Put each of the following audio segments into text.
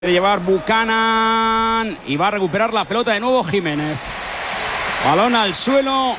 Llevar Buchanan y va a recuperar la pelota de nuevo Jiménez. Balón al suelo.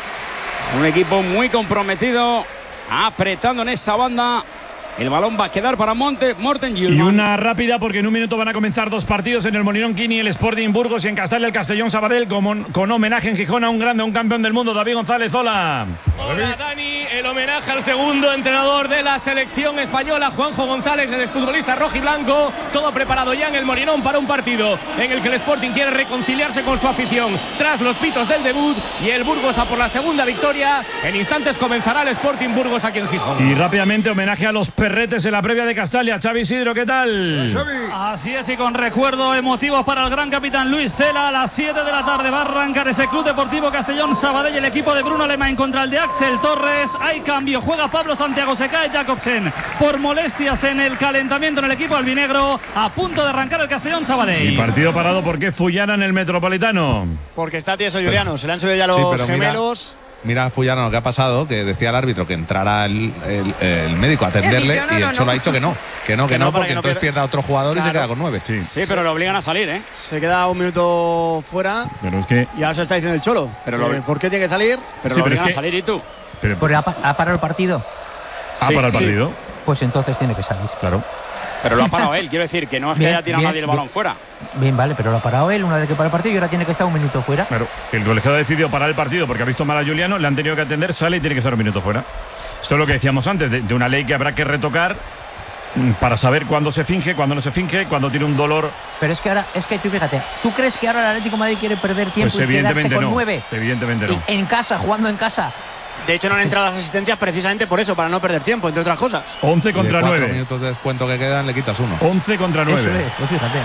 Un equipo muy comprometido, apretando en esa banda. El balón va a quedar para Morten Hjulmand. Y una rápida, porque en un minuto van a comenzar dos partidos en el Molinón Quini, el Sporting Burgos, y en Castalia el Castellón Sabadell, con homenaje en Gijón a un grande, un campeón del mundo, David González. Hola. Hola Dani, el homenaje al segundo entrenador de la selección española, Juanjo González, el futbolista rojiblanco, todo preparado ya en el Molinón para un partido en el que el Sporting quiere reconciliarse con su afición tras los pitos del debut, y el Burgos a por la segunda victoria. En instantes comenzará el Sporting Burgos aquí en Gijón. Y rápidamente homenaje a los perretes en la previa de Castalia. Xavi Isidro, ¿qué tal? Así es, y con recuerdos emotivos para el gran capitán Luis Cela. A las 7 de la tarde va a arrancar ese Club Deportivo Castellón Sabadell, el equipo de Bruno Alemán contra el de Axel Torres. Hay cambio, juega Pablo Santiago, se cae Jacobsen por molestias en el calentamiento en el equipo albinegro. A punto de arrancar el Castellón Sabadell. Y partido parado, ¿por qué Fullana en el Metropolitano? Porque está tieso Juliano, se le han subido ya los gemelos. Mira a Fullana lo que ha pasado, que decía el árbitro que entrara el médico a atenderle, y el Cholo ha dicho que no, porque entonces pierda a otro jugador, claro, y se queda con 9. Sí, pero lo obligan a salir, ¿eh? Se queda un minuto fuera. Pero es que y ahora se está diciendo el Cholo. Pero ¿por qué tiene que salir? Pero sí, lo obligan a salir, ¿y tú? ¿Porque ha parado el partido? ¿Ha parado el partido? Pues entonces tiene que salir. Claro. Pero lo ha parado él, quiero decir, que no es que haya tirado nadie el balón fuera. Bien, vale, pero lo ha parado él una vez que para el partido y ahora tiene que estar un minuto fuera. Claro, el colegiado ha decidido parar el partido porque ha visto mal a Juliano, le han tenido que atender, sale y tiene que estar un minuto fuera. Esto es lo que decíamos antes, de una ley que habrá que retocar para saber cuándo se finge, cuándo no se finge, cuándo tiene un dolor. Pero es que ahora, tú fíjate, ¿tú crees que ahora el Atlético de Madrid quiere perder tiempo pues y quedarse con 9? Evidentemente no. En casa, jugando en casa. De hecho, no han entrado las asistencias precisamente por eso, para no perder tiempo, entre otras cosas. 11 contra 9. 4 minutos de descuento que quedan, le quitas 1. 11 contra 9. Eso es, pues fíjate.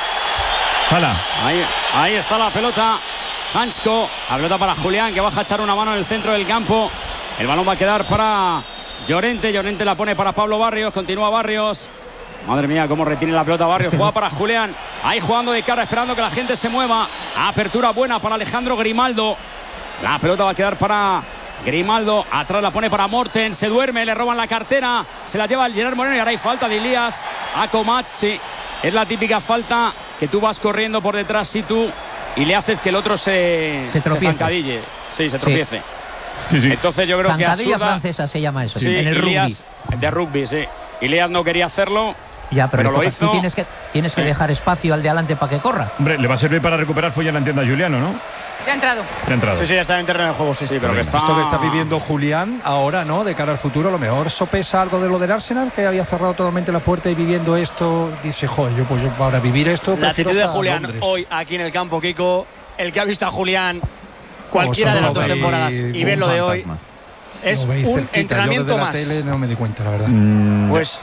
Hala. Ahí está la pelota. Hansko, la pelota para Julián, que baja a echar una mano en el centro del campo. El balón va a quedar para Llorente. Llorente la pone para Pablo Barrios. Continúa Barrios. Madre mía, cómo retiene la pelota Barrios. Juega para Julián. Ahí jugando de cara, esperando que la gente se mueva. Apertura buena para Alejandro Grimaldo. La pelota va a quedar para Grimaldo. Atrás la pone para Morten. Se duerme, le roban la cartera. Se la lleva el Gerard Moreno y ahora hay falta de Elías a Comat. Sí, es la típica falta que tú vas corriendo por detrás, si tú, y le haces que el otro se zancadille. Sí, se tropiece. Sí. Entonces yo creo que zancadilla francesa se llama eso. Sí, en el Elías, rugby. de rugby, sí. Elías no quería hacerlo. Ya, pero lo hizo. Tú tienes que dejar espacio al de adelante para que corra. Hombre, le va a servir para recuperar Fullana, entienda Juliano, ¿no? Ya ha entrado. Sí, ya está en terreno de juego, sí. Pero que Esto que está viviendo Julián ahora, ¿no? De cara al futuro, a lo mejor sopesa algo de lo del Arsenal, que había cerrado totalmente la puerta, y viviendo esto, dice, joder, yo para vivir esto. La actitud de Julián Julián hoy aquí en el campo, Kiko, el que ha visto a Julián cualquiera de las dos temporadas y ver lo de hoy, es un entrenamiento yo más. La tele no me di cuenta, la verdad. Pues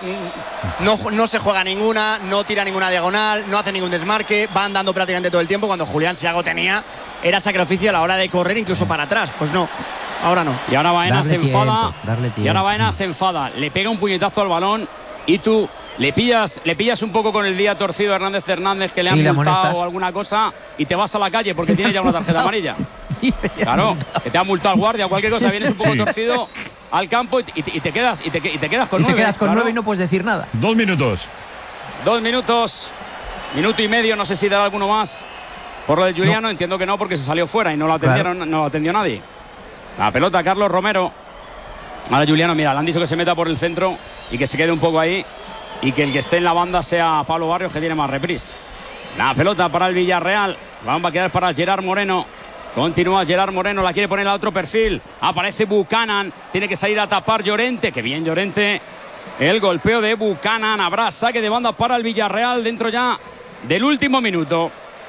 no se juega ninguna, no tira ninguna diagonal, no hace ningún desmarque, va andando prácticamente todo el tiempo. Cuando Julián, si algo tenía, era sacrificio a la hora de correr, incluso para atrás. Pues no, ahora no. Y ahora Baena se enfada. Darle Y ahora Baena se enfada. Le pega un puñetazo al balón y tú le pillas un poco con el día torcido a Hernández, que le han multado o alguna cosa, y te vas a la calle porque tiene ya una tarjeta amarilla. Claro, que te ha multado el guardia o cualquier cosa, vienes un poco torcido al campo y te quedas con 9. Te quedas con 9 y no puedes decir nada. 2 minutos. 2 minutos. Minuto y medio, no sé si dará alguno más. Por lo de Juliano, no. Entiendo que no, porque se salió fuera y no lo atendieron, no lo atendió nadie. La pelota, Carlos Romero. Ahora Juliano, mira, le han dicho que se meta por el centro y que se quede un poco ahí, y que el que esté en la banda sea Pablo Barrios, que tiene más reprise. La pelota para el Villarreal. Va a quedar para Gerard Moreno. Continúa Gerard Moreno, la quiere poner a otro perfil. Aparece Buchanan, tiene que salir a tapar Llorente. Que bien Llorente. El golpeo de Buchanan. Habrá saque de banda para el Villarreal dentro ya del último minuto.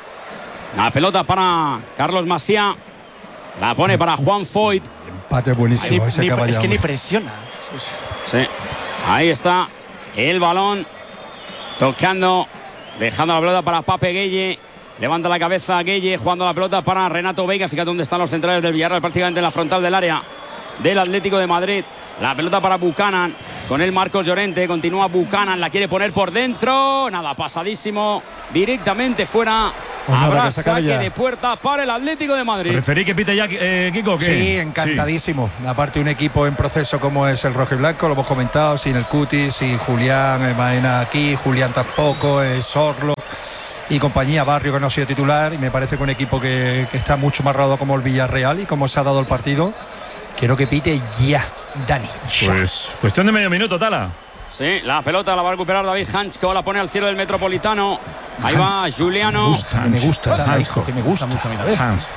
La pelota para Carlos Masía. La pone para Juan Foyt. Empate buenísimo. Es que ni presiona. Sí, ahí está el balón. Tocando, dejando la pelota para Pape Gueye. Levanta la cabeza Gueye, jugando la pelota para Renato Veiga. Fíjate dónde están los centrales del Villarreal, prácticamente en la frontal del área del Atlético de Madrid. La pelota para Buchanan, con el Marcos Llorente. Continúa Buchanan, la quiere poner por dentro. Nada, pasadísimo, directamente fuera. Pues nada, habrá que se acabe saque ya. de puerta para el Atlético de Madrid. ¿Preferí que pite ya, Kiko? ¿Qué? Sí, encantadísimo. Aparte, un equipo en proceso como es el rojiblanco, lo hemos comentado, sin el Cuti, sin Julián, Maena aquí, Julián tampoco, Sorlo y compañía, Barrio, que no ha sido titular. Y me parece que un equipo que está mucho más rodado como el Villarreal y como se ha dado el partido. Quiero que pite ya, Dani. Pues cuestión de medio minuto, Tala. Sí, la pelota la va a recuperar David Hans, que la pone al cielo del Metropolitano. Ahí va Juliano. Me gusta, que me gusta mucho. Hans.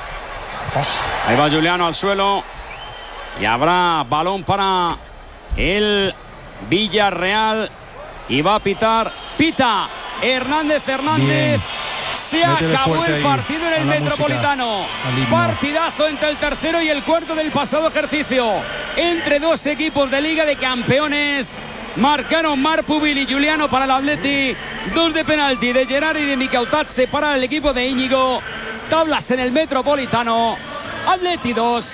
Ahí va Juliano al suelo. Y habrá balón para el Villarreal. Y va a pitar. Pita Hernández Fernández. Bien. Se Métele acabó fuerte el ahí, partido en el a la Metropolitano. música, al himno. Partidazo entre el tercero y el cuarto del pasado ejercicio. Entre dos equipos de Liga de Campeones. Marcaron Marpubil y Juliano para el Atleti. 2 de penalti de Gerard y de Mikautatse para el equipo de Íñigo. Tablas en el Metropolitano. Atleti 2,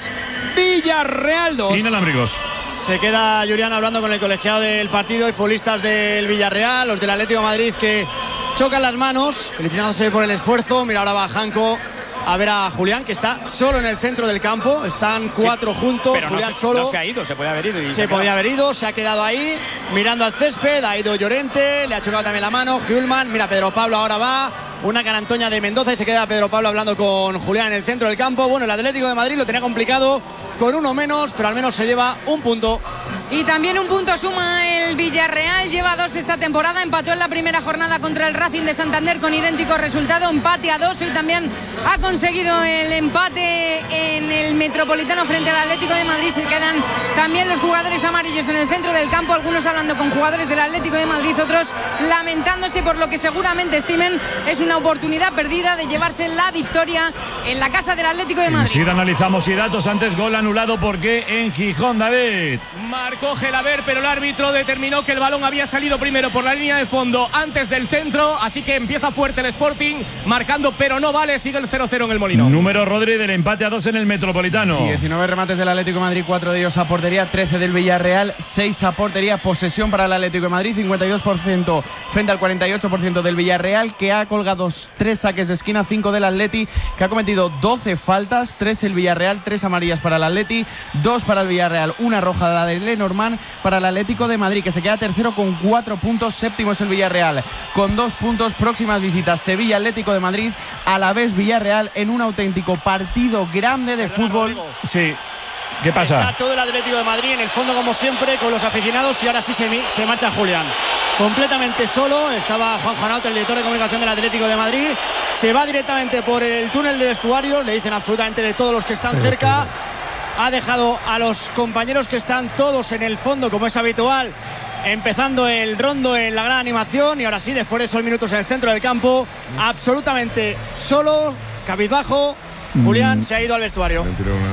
Villarreal 2. Inalámbricos. Se queda Juliano hablando con el colegiado del partido y futbolistas del Villarreal, los del Atlético de Madrid, que chocan las manos, felicitándose por el esfuerzo. Mira, ahora va Janko a ver a Julián, que está solo en el centro del campo. Están 4 juntos, Pero Julián no solo. se ha ido, se podía haber ido. Se podía haber ido, se ha quedado ahí mirando al césped. Ha ido Llorente, le ha chocado también la mano Hjulman. Mira, Pedro Pablo ahora va, una carantoña de Mendoza, y se queda Pedro Pablo hablando con Julián en el centro del campo. Bueno, el Atlético de Madrid lo tenía complicado con uno menos, pero al menos se lleva un punto. Y también un punto suma el Villarreal, lleva 2 esta temporada, empató en la primera jornada contra el Racing de Santander con idéntico resultado, empate a 2, y también ha conseguido el empate en el Metropolitano frente al Atlético de Madrid. Se quedan también los jugadores amarillos en el centro del campo, algunos hablando con jugadores del Atlético de Madrid, otros lamentándose por lo que seguramente estimen es una oportunidad perdida de llevarse la victoria en la casa del Atlético de Madrid. Si analizamos y datos, antes gol anulado porque en Gijón, David. Marcó Gelaber, pero el árbitro determinó que el balón había salido primero por la línea de fondo antes del centro, así que empieza fuerte el Sporting, marcando, pero no vale, sigue el 0-0 en el Molinón. Número Rodri del empate a 2 en el Metropolitano. 19 remates del Atlético de Madrid, 4 de ellos a portería, 13 del Villarreal, 6 a portería, posesión para el Atlético de Madrid, 52% frente al 48% del Villarreal, que ha colgado 3 saques de esquina, 5 del Atleti, que ha cometido 12 faltas, 13 el Villarreal, 3 amarillas para el Atleti, 2 para el Villarreal, 1 roja de la de Lenormand para el Atlético de Madrid, que se queda tercero con 4 puntos, séptimo es el Villarreal con 2 puntos. Próximas visitas: Sevilla, Atlético de Madrid, Alavés, Villarreal, en un auténtico partido grande de fútbol. Sí. ¿Qué pasa? Está todo el Atlético de Madrid en el fondo, como siempre, con los aficionados, y ahora sí se marcha Julián. Completamente solo, estaba Juan Juanauto, el director de comunicación del Atlético de Madrid. Se va directamente por el túnel de vestuarios, le dicen absolutamente de todos los que están cerca. Ha dejado a los compañeros que están todos en el fondo, como es habitual, empezando el rondo en la gran animación, y ahora sí, después de esos minutos en el centro del campo, absolutamente solo, cabizbajo. Julián se ha ido al vestuario.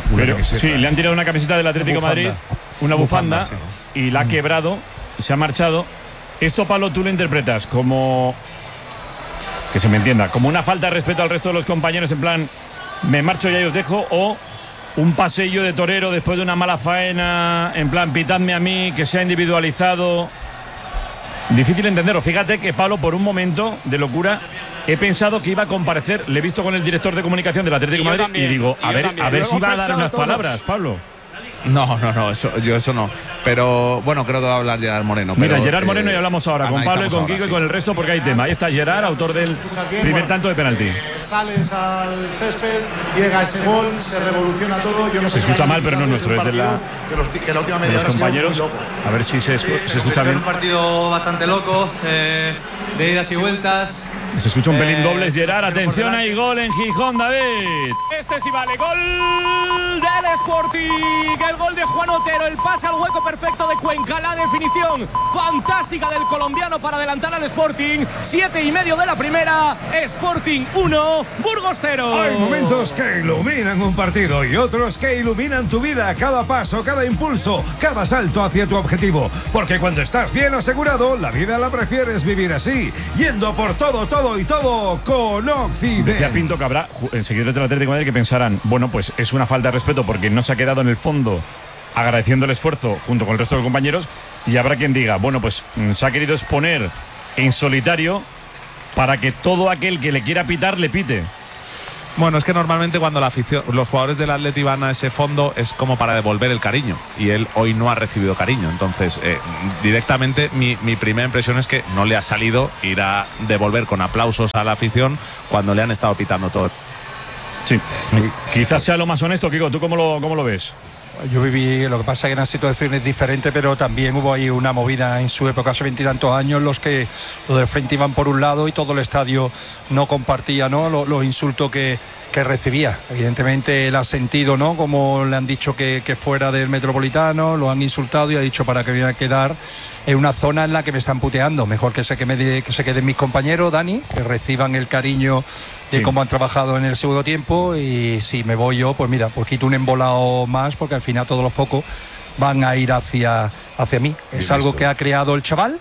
Sí, le han tirado una camiseta del Atlético de Madrid, una bufanda, y la ha quebrado, se ha marchado. Esto, Pablo, tú lo interpretas como, que se me entienda, como una falta de respeto al resto de los compañeros, en plan, me marcho y ahí os dejo, o un pasillo de torero después de una mala faena, en plan, pitadme a mí, que sea individualizado. Difícil entenderlo. Fíjate que, Pablo, por un momento de locura, he pensado que iba a comparecer. Le he visto con el director de comunicación del Atlético de Madrid también, y digo, a ver si va a dar unas palabras, Pablo. No, eso no. Pero bueno, creo que va a hablar Gerard Moreno. Mira, pero, Gerard Moreno, y hablamos ahora con Pablo y con Kiko, y con el resto, porque hay tema. Ahí está Gerard, autor del primer tanto de penalti. Sales al césped, llega ese gol, se revoluciona todo. Yo no sé se escucha mal, pero no es nuestro, es de la última media hora los compañeros. A ver si se escucha bien. Un partido bastante loco, de idas y vueltas. Se escucha un pelín doble, Gerard. Atención, hay gol en Gijón, David. Este sí vale, gol del Sporting, el gol de Juan Otero, el pase al hueco perfecto de Cuenca, la definición fantástica del colombiano para adelantar al Sporting. 7:30 de la primera, Sporting 1, Burgos 0. Hay momentos que iluminan un partido y otros que iluminan tu vida, cada paso, cada impulso, cada salto hacia tu objetivo, porque cuando estás bien asegurado, la vida la prefieres vivir así, yendo por todo y todo con Occident. Decía Pinto que habrá seguidores del Atlético de Madrid que pensarán, bueno, pues es una falta de respeto porque no se ha quedado en el fondo agradeciendo el esfuerzo junto con el resto de los compañeros, y habrá quien diga, bueno, pues se ha querido exponer en solitario para que todo aquel que le quiera pitar le pite. Bueno, es que normalmente cuando la afición, los jugadores del Atleti van a ese fondo es como para devolver el cariño, y él hoy no ha recibido cariño. Entonces, directamente mi primera impresión es que no le ha salido ir a devolver con aplausos a la afición cuando le han estado pitando todo. Sí, quizás sea lo más honesto. Kiko, ¿tú cómo lo ves? Yo viví, lo que pasa es que eran situaciones diferentes, pero también hubo ahí una movida en su época, hace 20 y tantos años, los del frente iban por un lado y todo el estadio no compartía, ¿no?, los insultos que recibía. Evidentemente él ha sentido, ¿no?, como le han dicho que fuera del Metropolitano, lo han insultado y ha dicho para que me voy a quedar en una zona en la que me están puteando. Mejor que se queden mis compañeros, Dani, que reciban el cariño de cómo han trabajado en el segundo tiempo, y si me voy yo, pues mira, pues quito un embolado más, porque al final todos los focos van a ir hacia mí. Es algo que ha creado el chaval.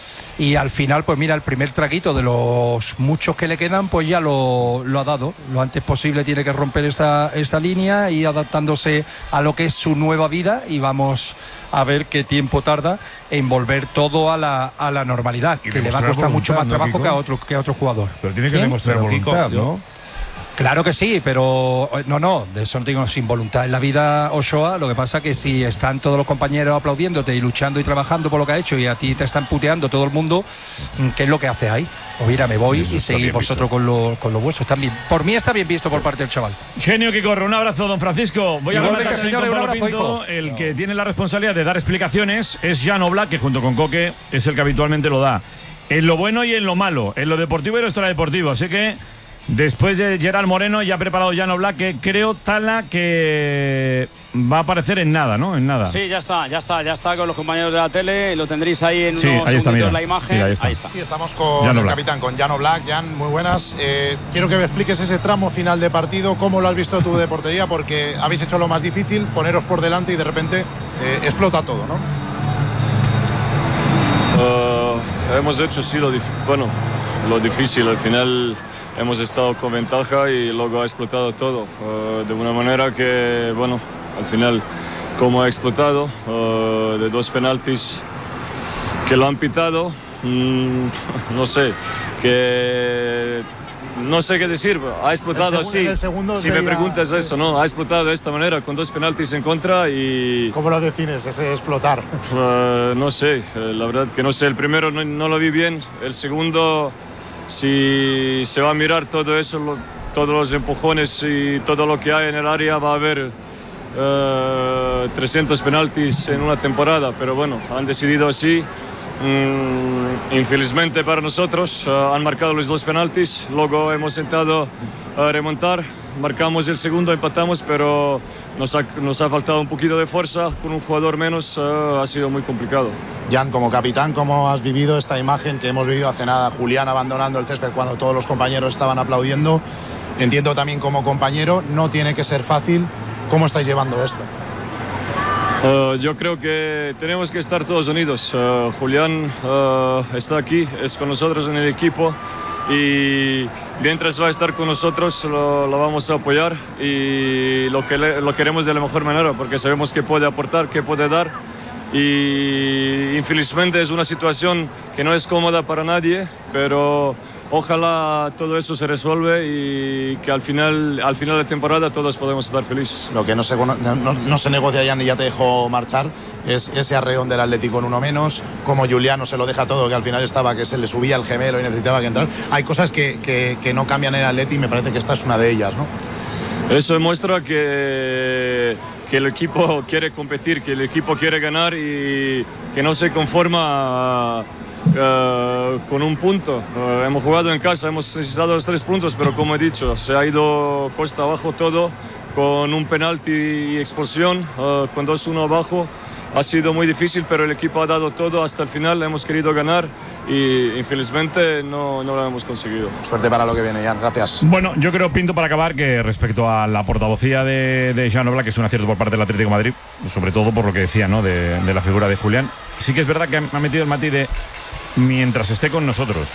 Y al final, pues mira, el primer traguito de los muchos que le quedan, pues ya lo ha dado. Lo antes posible tiene que romper esta línea y adaptándose a lo que es su nueva vida, y vamos a ver qué tiempo tarda en volver todo a la normalidad, que le va a costar mucho más trabajo, ¿no?, que a otro jugador. Pero tiene que demostrar voluntad, ¿no? Claro que sí, pero no, de eso no digo sin voluntad. En la vida, Ochoa, lo que pasa que si están todos los compañeros aplaudiéndote y luchando y trabajando por lo que ha hecho, y a ti te están puteando todo el mundo, ¿qué es lo que haces ahí? Pues mira, me voy y seguís vosotros con los vuestros también. Por mí está bien visto por parte del chaval. Genio que corre, un abrazo, don Francisco. Voy a Igualmente, señores, un abrazo, Pinto. El que tiene la responsabilidad de dar explicaciones es Jan Oblak, que junto con Coque es el que habitualmente lo da. En lo bueno y en lo malo, en lo deportivo y en lo extradeportivo. Así que después de Gerard Moreno, ya ha preparado Jan Oblak, que creo, Tala, que va a aparecer en nada, ¿no? En nada. Sí, ya está con los compañeros de la tele. Lo tendréis ahí en unos segunditos en la imagen. Mira, ahí está. Sí, estamos con el capitán, con Jan Oblak. Jan, muy buenas. Quiero que me expliques ese tramo final de partido, cómo lo has visto tú de portería, porque habéis hecho lo más difícil, poneros por delante y de repente explota todo, ¿no? Hemos hecho lo difícil. Al final hemos estado con ventaja y luego ha explotado todo de una manera que, al final, como ha explotado, de 2 penaltis que lo han pitado, no sé qué decir. Ha explotado así. Si me preguntas eso, ¿no? Ha explotado de esta manera, con 2 penaltis en contra y... ¿Cómo lo defines, ese explotar? No sé, la verdad que no sé. El primero no lo vi bien, el segundo... Si se va a mirar todo eso, todos los empujones y todo lo que hay en el área, va a haber 300 penaltis en una temporada. Pero bueno, han decidido así. Infelizmente para nosotros, han marcado los 2 penaltis. Luego hemos intentado remontar. Marcamos el segundo, empatamos, pero nos ha faltado un poquito de fuerza. Con un jugador menos ha sido muy complicado. Jan, como capitán, ¿cómo has vivido esta imagen que hemos vivido hace nada? Julián abandonando el césped cuando todos los compañeros estaban aplaudiendo. Entiendo también como compañero, no tiene que ser fácil. ¿Cómo estáis llevando esto? Yo creo que tenemos que estar todos unidos. Julián está aquí, es con nosotros en el equipo. Y mientras va a estar con nosotros lo vamos a apoyar y lo queremos de la mejor manera, porque sabemos que puede aportar, que puede dar, y infelizmente es una situación que no es cómoda para nadie, pero ojalá todo eso se resuelve y que al final de temporada todos podemos estar felices. Lo que no se negocia, Jan, y ya te dejo marchar, es ese arreón del Atlético en uno menos, como Juliano se lo deja todo, que al final estaba que se le subía el gemelo y necesitaba que entrar. Hay cosas que no cambian en el Atleti y me parece que esta es una de ellas, ¿no? Eso demuestra que el equipo quiere competir, que el equipo quiere ganar y que no se conforma con un punto. Hemos jugado en casa, hemos necesitado los 3 puntos, pero como he dicho, se ha ido costa abajo todo, con un penalti y expulsión, con 2-1 abajo. Ha sido muy difícil, pero el equipo ha dado todo hasta el final. Hemos querido ganar y infelizmente no lo hemos conseguido. Suerte para lo que viene, Jan. Gracias. Bueno, yo creo, Pinto, para acabar, que respecto a la portavocía de Jan Oblak, que es un acierto por parte del Atlético de Madrid, sobre todo por lo que decía, ¿no?, de la figura de Julián. Sí que es verdad que ha metido el matiz de mientras esté con nosotros.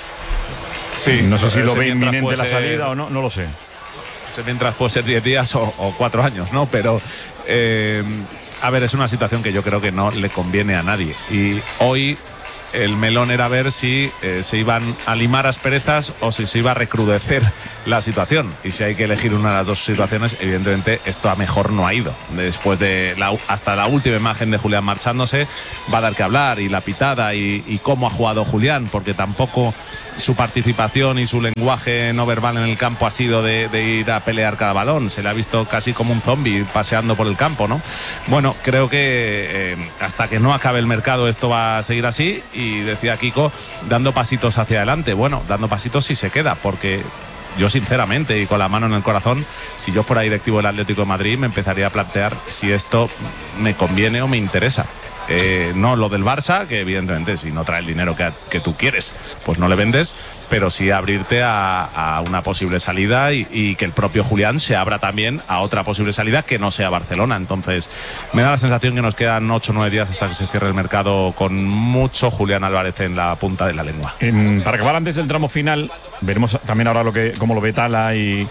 Sí, no sé si lo ve mientras inminente la salida o no, no lo sé. Mientras puede ser 10 días o 4 años, ¿no? Pero, a ver, es una situación que yo creo que no le conviene a nadie. Y hoy el melón era ver si se iban a limar asperezas o si se iba a recrudecer la situación. Y si hay que elegir una de las dos situaciones, evidentemente esto a mejor no ha ido. Después de hasta la última imagen de Julián marchándose, va a dar que hablar, y la pitada y cómo ha jugado Julián, porque tampoco su participación y su lenguaje no verbal en el campo ha sido de ir a pelear cada balón. Se le ha visto casi como un zombie paseando por el campo, ¿no? Bueno, creo que hasta que no acabe el mercado esto va a seguir así, y decía Kiko, dando pasitos hacia adelante. Bueno, dando pasitos si se queda, porque yo sinceramente y con la mano en el corazón, si yo fuera directivo del Atlético de Madrid, me empezaría a plantear si esto me conviene o me interesa. No lo del Barça, que evidentemente si no trae el dinero que tú quieres, pues no le vendes, pero sí abrirte a una posible salida y que el propio Julián se abra también a otra posible salida que no sea Barcelona. Entonces me da la sensación que nos quedan 8 o 9 días hasta que se cierre el mercado con mucho Julián Álvarez en la punta de la lengua. Para acabar antes del tramo final, veremos también ahora cómo lo ve Tala y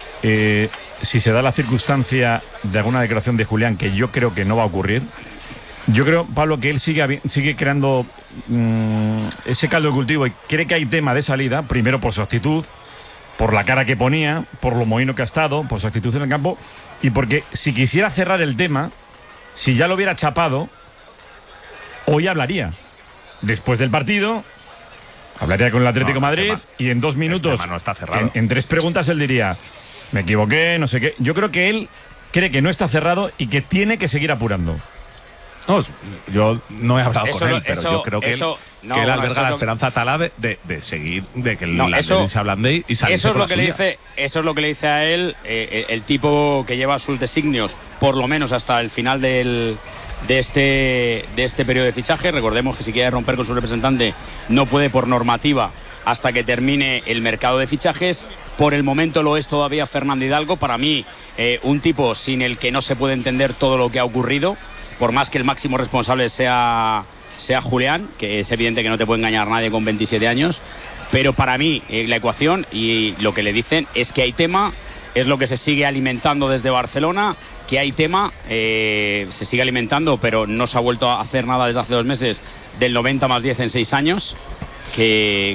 si se da la circunstancia de alguna declaración de Julián, que yo creo que no va a ocurrir. Yo creo, Pablo, que él sigue creando ese caldo de cultivo y cree que hay tema de salida, primero por su actitud, por la cara que ponía, por lo mohino que ha estado, por su actitud en el campo, y porque si quisiera cerrar el tema, si ya lo hubiera chapado, hoy hablaría. Después del partido, hablaría con el Atlético de Madrid y en 2 minutos, no está cerrado. En 3 preguntas, él diría, me equivoqué, no sé qué. Yo creo que él cree que no está cerrado y que tiene que seguir apurando. No, yo no he hablado con él, pero yo creo que él alberga la esperanza Tala de seguir, de que el Atlético se ablande y salirse eso es con lo la que suya. le dice, eso es lo que le dice a él el tipo que lleva sus designios, por lo menos hasta el final de este periodo de fichaje. Recordemos que si quiere romper con su representante no puede por normativa hasta que termine el mercado de fichajes. Por el momento lo es todavía Fernando Hidalgo. Para mí, un tipo sin el que no se puede entender todo lo que ha ocurrido, por más que el máximo responsable sea Julián, que es evidente que no te puede engañar nadie con 27 años, pero para mí la ecuación y lo que le dicen es que hay tema, es lo que se sigue alimentando desde Barcelona, que hay tema, se sigue alimentando, pero no se ha vuelto a hacer nada desde hace 2 meses del 90 más 10 en 6 años, que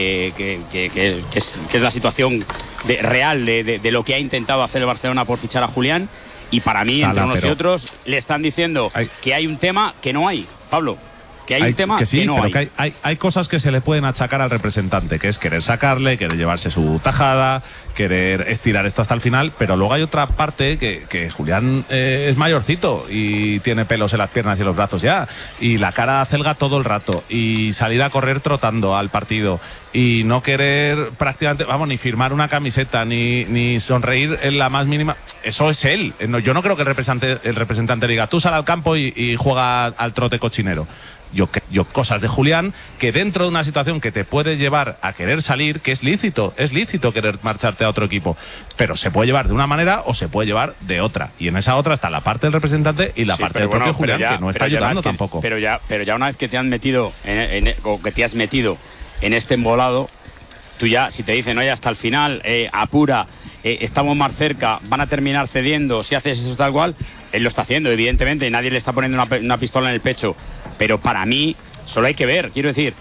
es la situación real de lo que ha intentado hacer el Barcelona por fichar a Julián. Y para mí, entre unos y otros, le están diciendo que hay un tema que no hay, Pablo. Que hay un tema que sí, que no pero hay. Que hay cosas que se le pueden achacar al representante, que es querer sacarle, querer llevarse su tajada, querer estirar esto hasta el final, pero luego hay otra parte que Julián es mayorcito y tiene pelos en las piernas y en los brazos ya, y la cara acelga todo el rato, y salir a correr trotando al partido, y no querer prácticamente, vamos, ni firmar una camiseta, ni sonreír en la más mínima. Eso es él. Yo no creo que el representante diga, tú sal al campo y juega al trote cochinero. Yo cosas de Julián que dentro de una situación que te puede llevar a querer salir, que es lícito querer marcharte a otro equipo, pero se puede llevar de una manera o se puede llevar de otra, y en esa otra está la parte del representante y la parte del propio Julián, que no está ayudando tampoco. Pero ya una vez que te han metido o que te has metido en este embolado, tú ya, si te dicen, oye, hasta el final, apura, estamos más cerca, van a terminar cediendo, si haces eso tal cual, él lo está haciendo, evidentemente, nadie le está poniendo una pistola en el pecho, pero para mí solo hay que ver, quiero decir,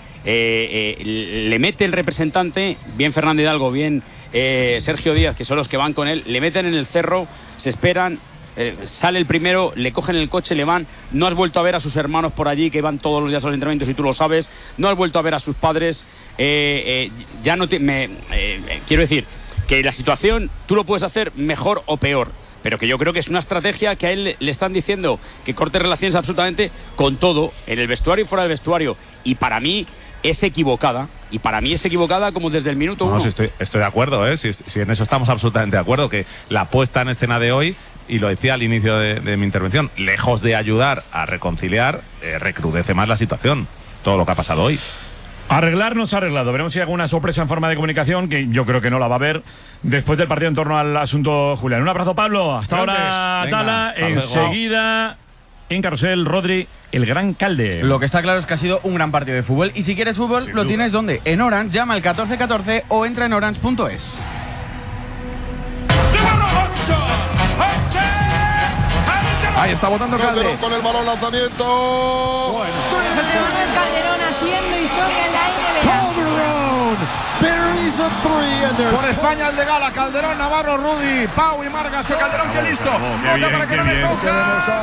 le mete el representante, bien Fernando Hidalgo, bien Sergio Díaz, que son los que van con él, le meten en el cerro, se esperan, sale el primero, le cogen el coche, le van, no has vuelto a ver a sus hermanos por allí que van todos los días a los entrenamientos y tú lo sabes, no has vuelto a ver a sus padres, ya no quiero decir que la situación tú lo puedes hacer mejor o peor, pero que yo creo que es una estrategia que a él le están diciendo que corte relaciones absolutamente con todo, en el vestuario y fuera del vestuario, y para mí es equivocada, como desde el minuto 1. No, sí, estoy de acuerdo, si en eso estamos absolutamente de acuerdo, que la puesta en escena de hoy, y lo decía al inicio de mi intervención, lejos de ayudar a reconciliar, recrudece más la situación, todo lo que ha pasado hoy. Arreglar no se ha arreglado. Veremos si hay alguna sorpresa en forma de comunicación, que yo creo que no la va a haber después del partido en torno al asunto Julián. Un abrazo, Pablo. Hasta ahora, Tala. Enseguida, en Carrusel, Rodri, el gran Calde. Lo que está claro es que ha sido un gran partido de fútbol. Y si quieres fútbol, lo tienes ¿dónde? En Orange. Llama al 1414 o entra en orange.es. Ahí está botando Calde. Con el balón lanzamiento. José Manuel Calderón haciendo historia en la NBA. Por España el de Gala, Calderón, Navarro, Rudy, Pau y Margas. Calderón, que listo. Nota para que no le coja.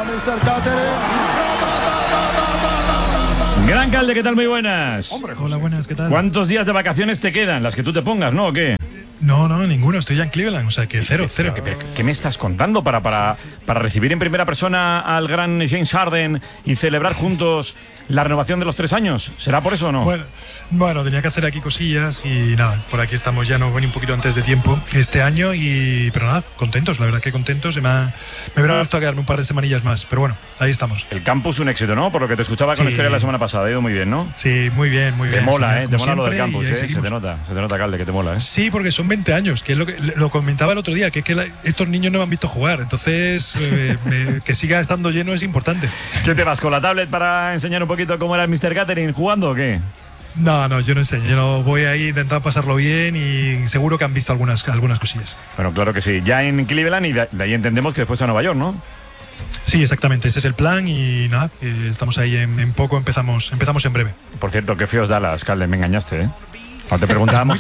Gran Calde, ¿qué tal? Muy buenas. Hola, buenas, ¿qué tal? ¿Cuántos días de vacaciones te quedan? Las que tú te pongas, ¿no? ¿O qué? No, ninguno. Estoy ya en Cleveland, o sea que cero. ¿Qué me estás contando para recibir en primera persona al gran James Harden y celebrar juntos la renovación de los 3 años? ¿Será por eso o no? Bueno, tenía que hacer aquí cosillas y nada, por aquí estamos ya, no vení un poquito antes de tiempo este año, pero nada, contentos, la verdad que contentos. Me hubiera gustado quedarme un par de semanillas más, pero bueno, ahí estamos. El campus un éxito, ¿no? Por lo que te escuchaba con Escoria la semana pasada, ha ido muy bien, ¿no? Sí, muy bien. Te mola, sí, te mola lo del campus, se te nota, Calde, que te mola, Sí, porque son 20 años, que es lo comentaba el otro día, que es que estos niños no me han visto jugar, entonces que siga estando lleno es importante. ¿Qué te vas con la tablet para enseñar un poquito cómo era el Mr. Catering jugando o qué? No, yo no enseño, yo voy ahí a intentar pasarlo bien y seguro que han visto algunas cosillas. Bueno, claro que sí, ya en Cleveland y de ahí entendemos que después a Nueva York, ¿no? Sí, exactamente, ese es el plan y nada, estamos ahí en poco, empezamos en breve. Por cierto, qué feos Dallas, Calde, me engañaste, Cuando te preguntábamos,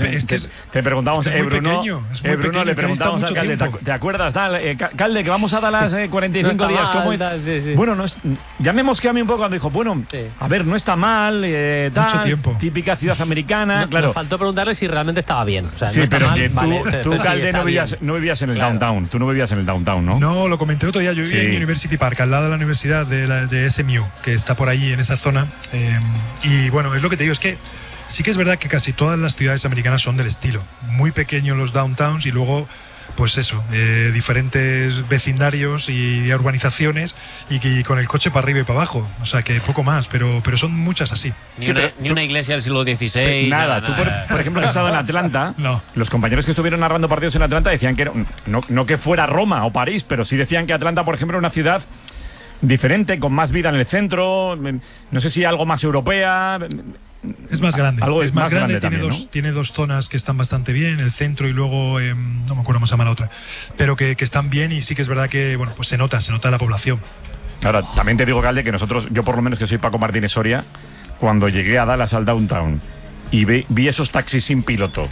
Bruno, le preguntábamos a Calde, ¿te acuerdas, Calde, que vamos a Dallas 45 no días? ¿Cómo sí. Bueno, ya me mosqueé a mí un poco cuando dijo, a ver, no está mal, mucho tiempo. Típica ciudad americana. Claro. Nos faltó preguntarle si realmente estaba bien. O sea, sí, no pero mal, que tú vale, Calde, no vivías en el downtown. Tú no vivías en el downtown, ¿no? No, lo comenté otro día. Yo vivía en University Park, al lado de la universidad de SMU, que está por ahí en esa zona. Y bueno, es lo que te digo, es que sí que es verdad que casi todas las ciudades americanas son del estilo. Muy pequeños los downtowns y luego, pues eso, diferentes vecindarios y urbanizaciones y con el coche para arriba y para abajo. O sea, que poco más, pero son muchas así. Ni una iglesia del siglo XVI. Nada. Tú, por ejemplo, que has estado en Atlanta, los compañeros que estuvieron narrando partidos en Atlanta decían que no que fuera Roma o París, pero sí decían que Atlanta, por ejemplo, era una ciudad diferente, con más vida en el centro, no sé si algo más europea. Es más grande. Algo es más grande también, tiene dos zonas que están bastante bien, el centro y luego, no me acuerdo cómo se llama la otra, pero que están bien y sí que es verdad que, bueno, pues se nota la población. Ahora, también te digo, Calde, que nosotros, yo por lo menos que soy Paco Martínez Soria, cuando llegué a Dallas al downtown y vi esos taxis sin piloto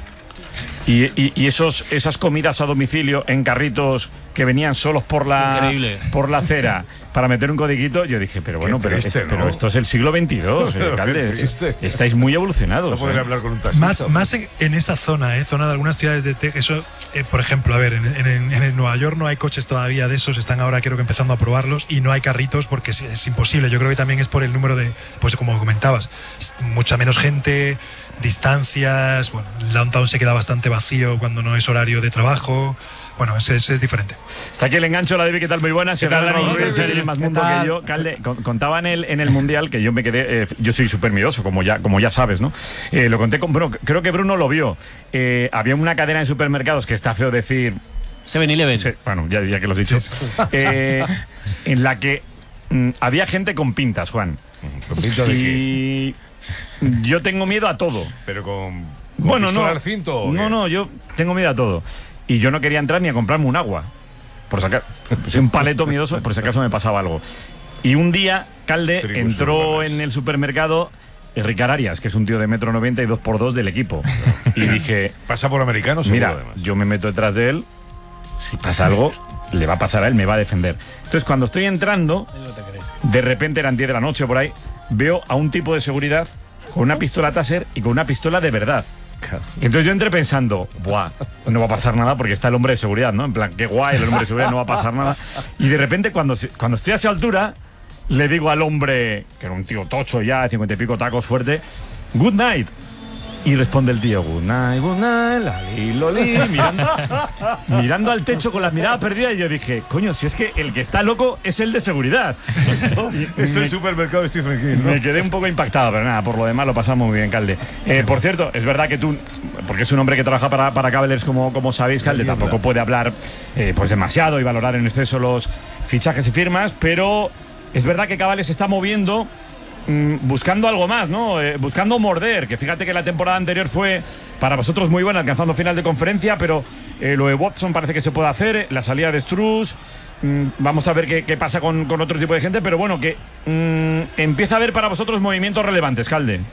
y esas comidas a domicilio en carritos que venían solos por la acera para meter un codiguito, yo dije, pero esto es el siglo XXII, Calde, estáis muy evolucionados. No podría hablar con un taxista. Más en esa zona, zona de algunas ciudades de Texas. Eso, por ejemplo, a ver, en Nueva York no hay coches todavía de esos, están ahora creo que empezando a probarlos y no hay carritos porque es imposible. Yo creo que también es por el número de, pues como comentabas, mucha menos gente, distancias, bueno, el downtown se queda bastante vacío cuando no es horario de trabajo. Bueno, es diferente. Está aquí el engancho, la Debbie, ¿qué tal? Muy buena. Si tiene más mundo que yo. Calde, contaba en el Mundial que yo me quedé, yo soy súper miedoso, como ya sabes, ¿no? Lo conté con Bruno, creo que Bruno lo vio. Había una cadena de supermercados que está feo decir... 7-Eleven. Bueno, ya que lo has dicho. En la que había gente con pintas, Juan. ¿Con pintas de qué? Yo tengo miedo a todo. Pero con pistola al cinto. No, yo tengo miedo a todo. Y yo no quería entrar ni a comprarme un agua. Por sacar, soy un paleto miedoso, por si acaso me pasaba algo. Y un día, Calde entró en el supermercado Ricard Arias, que es un tío de 1,90 m y 2x2 del equipo. Y dije... Pasa por americano, seguro, mira, además. yo me meto detrás de él, si pasa algo, le va a pasar a él, me va a defender. Entonces, cuando estoy entrando, de repente eran 10 de la noche por ahí, veo a un tipo de seguridad con una pistola Taser y con una pistola de verdad. Entonces yo entré pensando, buah, no va a pasar nada porque está el hombre de seguridad, ¿no? En plan, qué guay, el hombre de seguridad, no va a pasar nada. Y de repente, cuando estoy a esa altura, le digo al hombre, que era un tío tocho ya, de 50 y pico tacos fuerte, good night. Y responde el tío, good night, lali, loli, mirando al techo con la mirada perdida. Y yo dije, coño, si es que el que está loco es el de seguridad. Es el supermercado de Stephen King, ¿no? Me quedé un poco impactado, pero nada, por lo demás lo pasamos muy bien, Calde. Por cierto, es verdad que tú, porque es un hombre que trabaja para Cavaliers, como sabéis, Calde, tampoco puede hablar pues demasiado y valorar en exceso los fichajes y firmas, pero es verdad que Cavaliers se está moviendo buscando algo más, ¿no? Buscando morder, que fíjate que la temporada anterior fue para vosotros muy buena, alcanzando final de conferencia, pero lo de Watson parece que se puede hacer, la salida de Strus, vamos a ver qué pasa con otro tipo de gente, pero bueno, que empieza a haber para vosotros movimientos relevantes, Calde.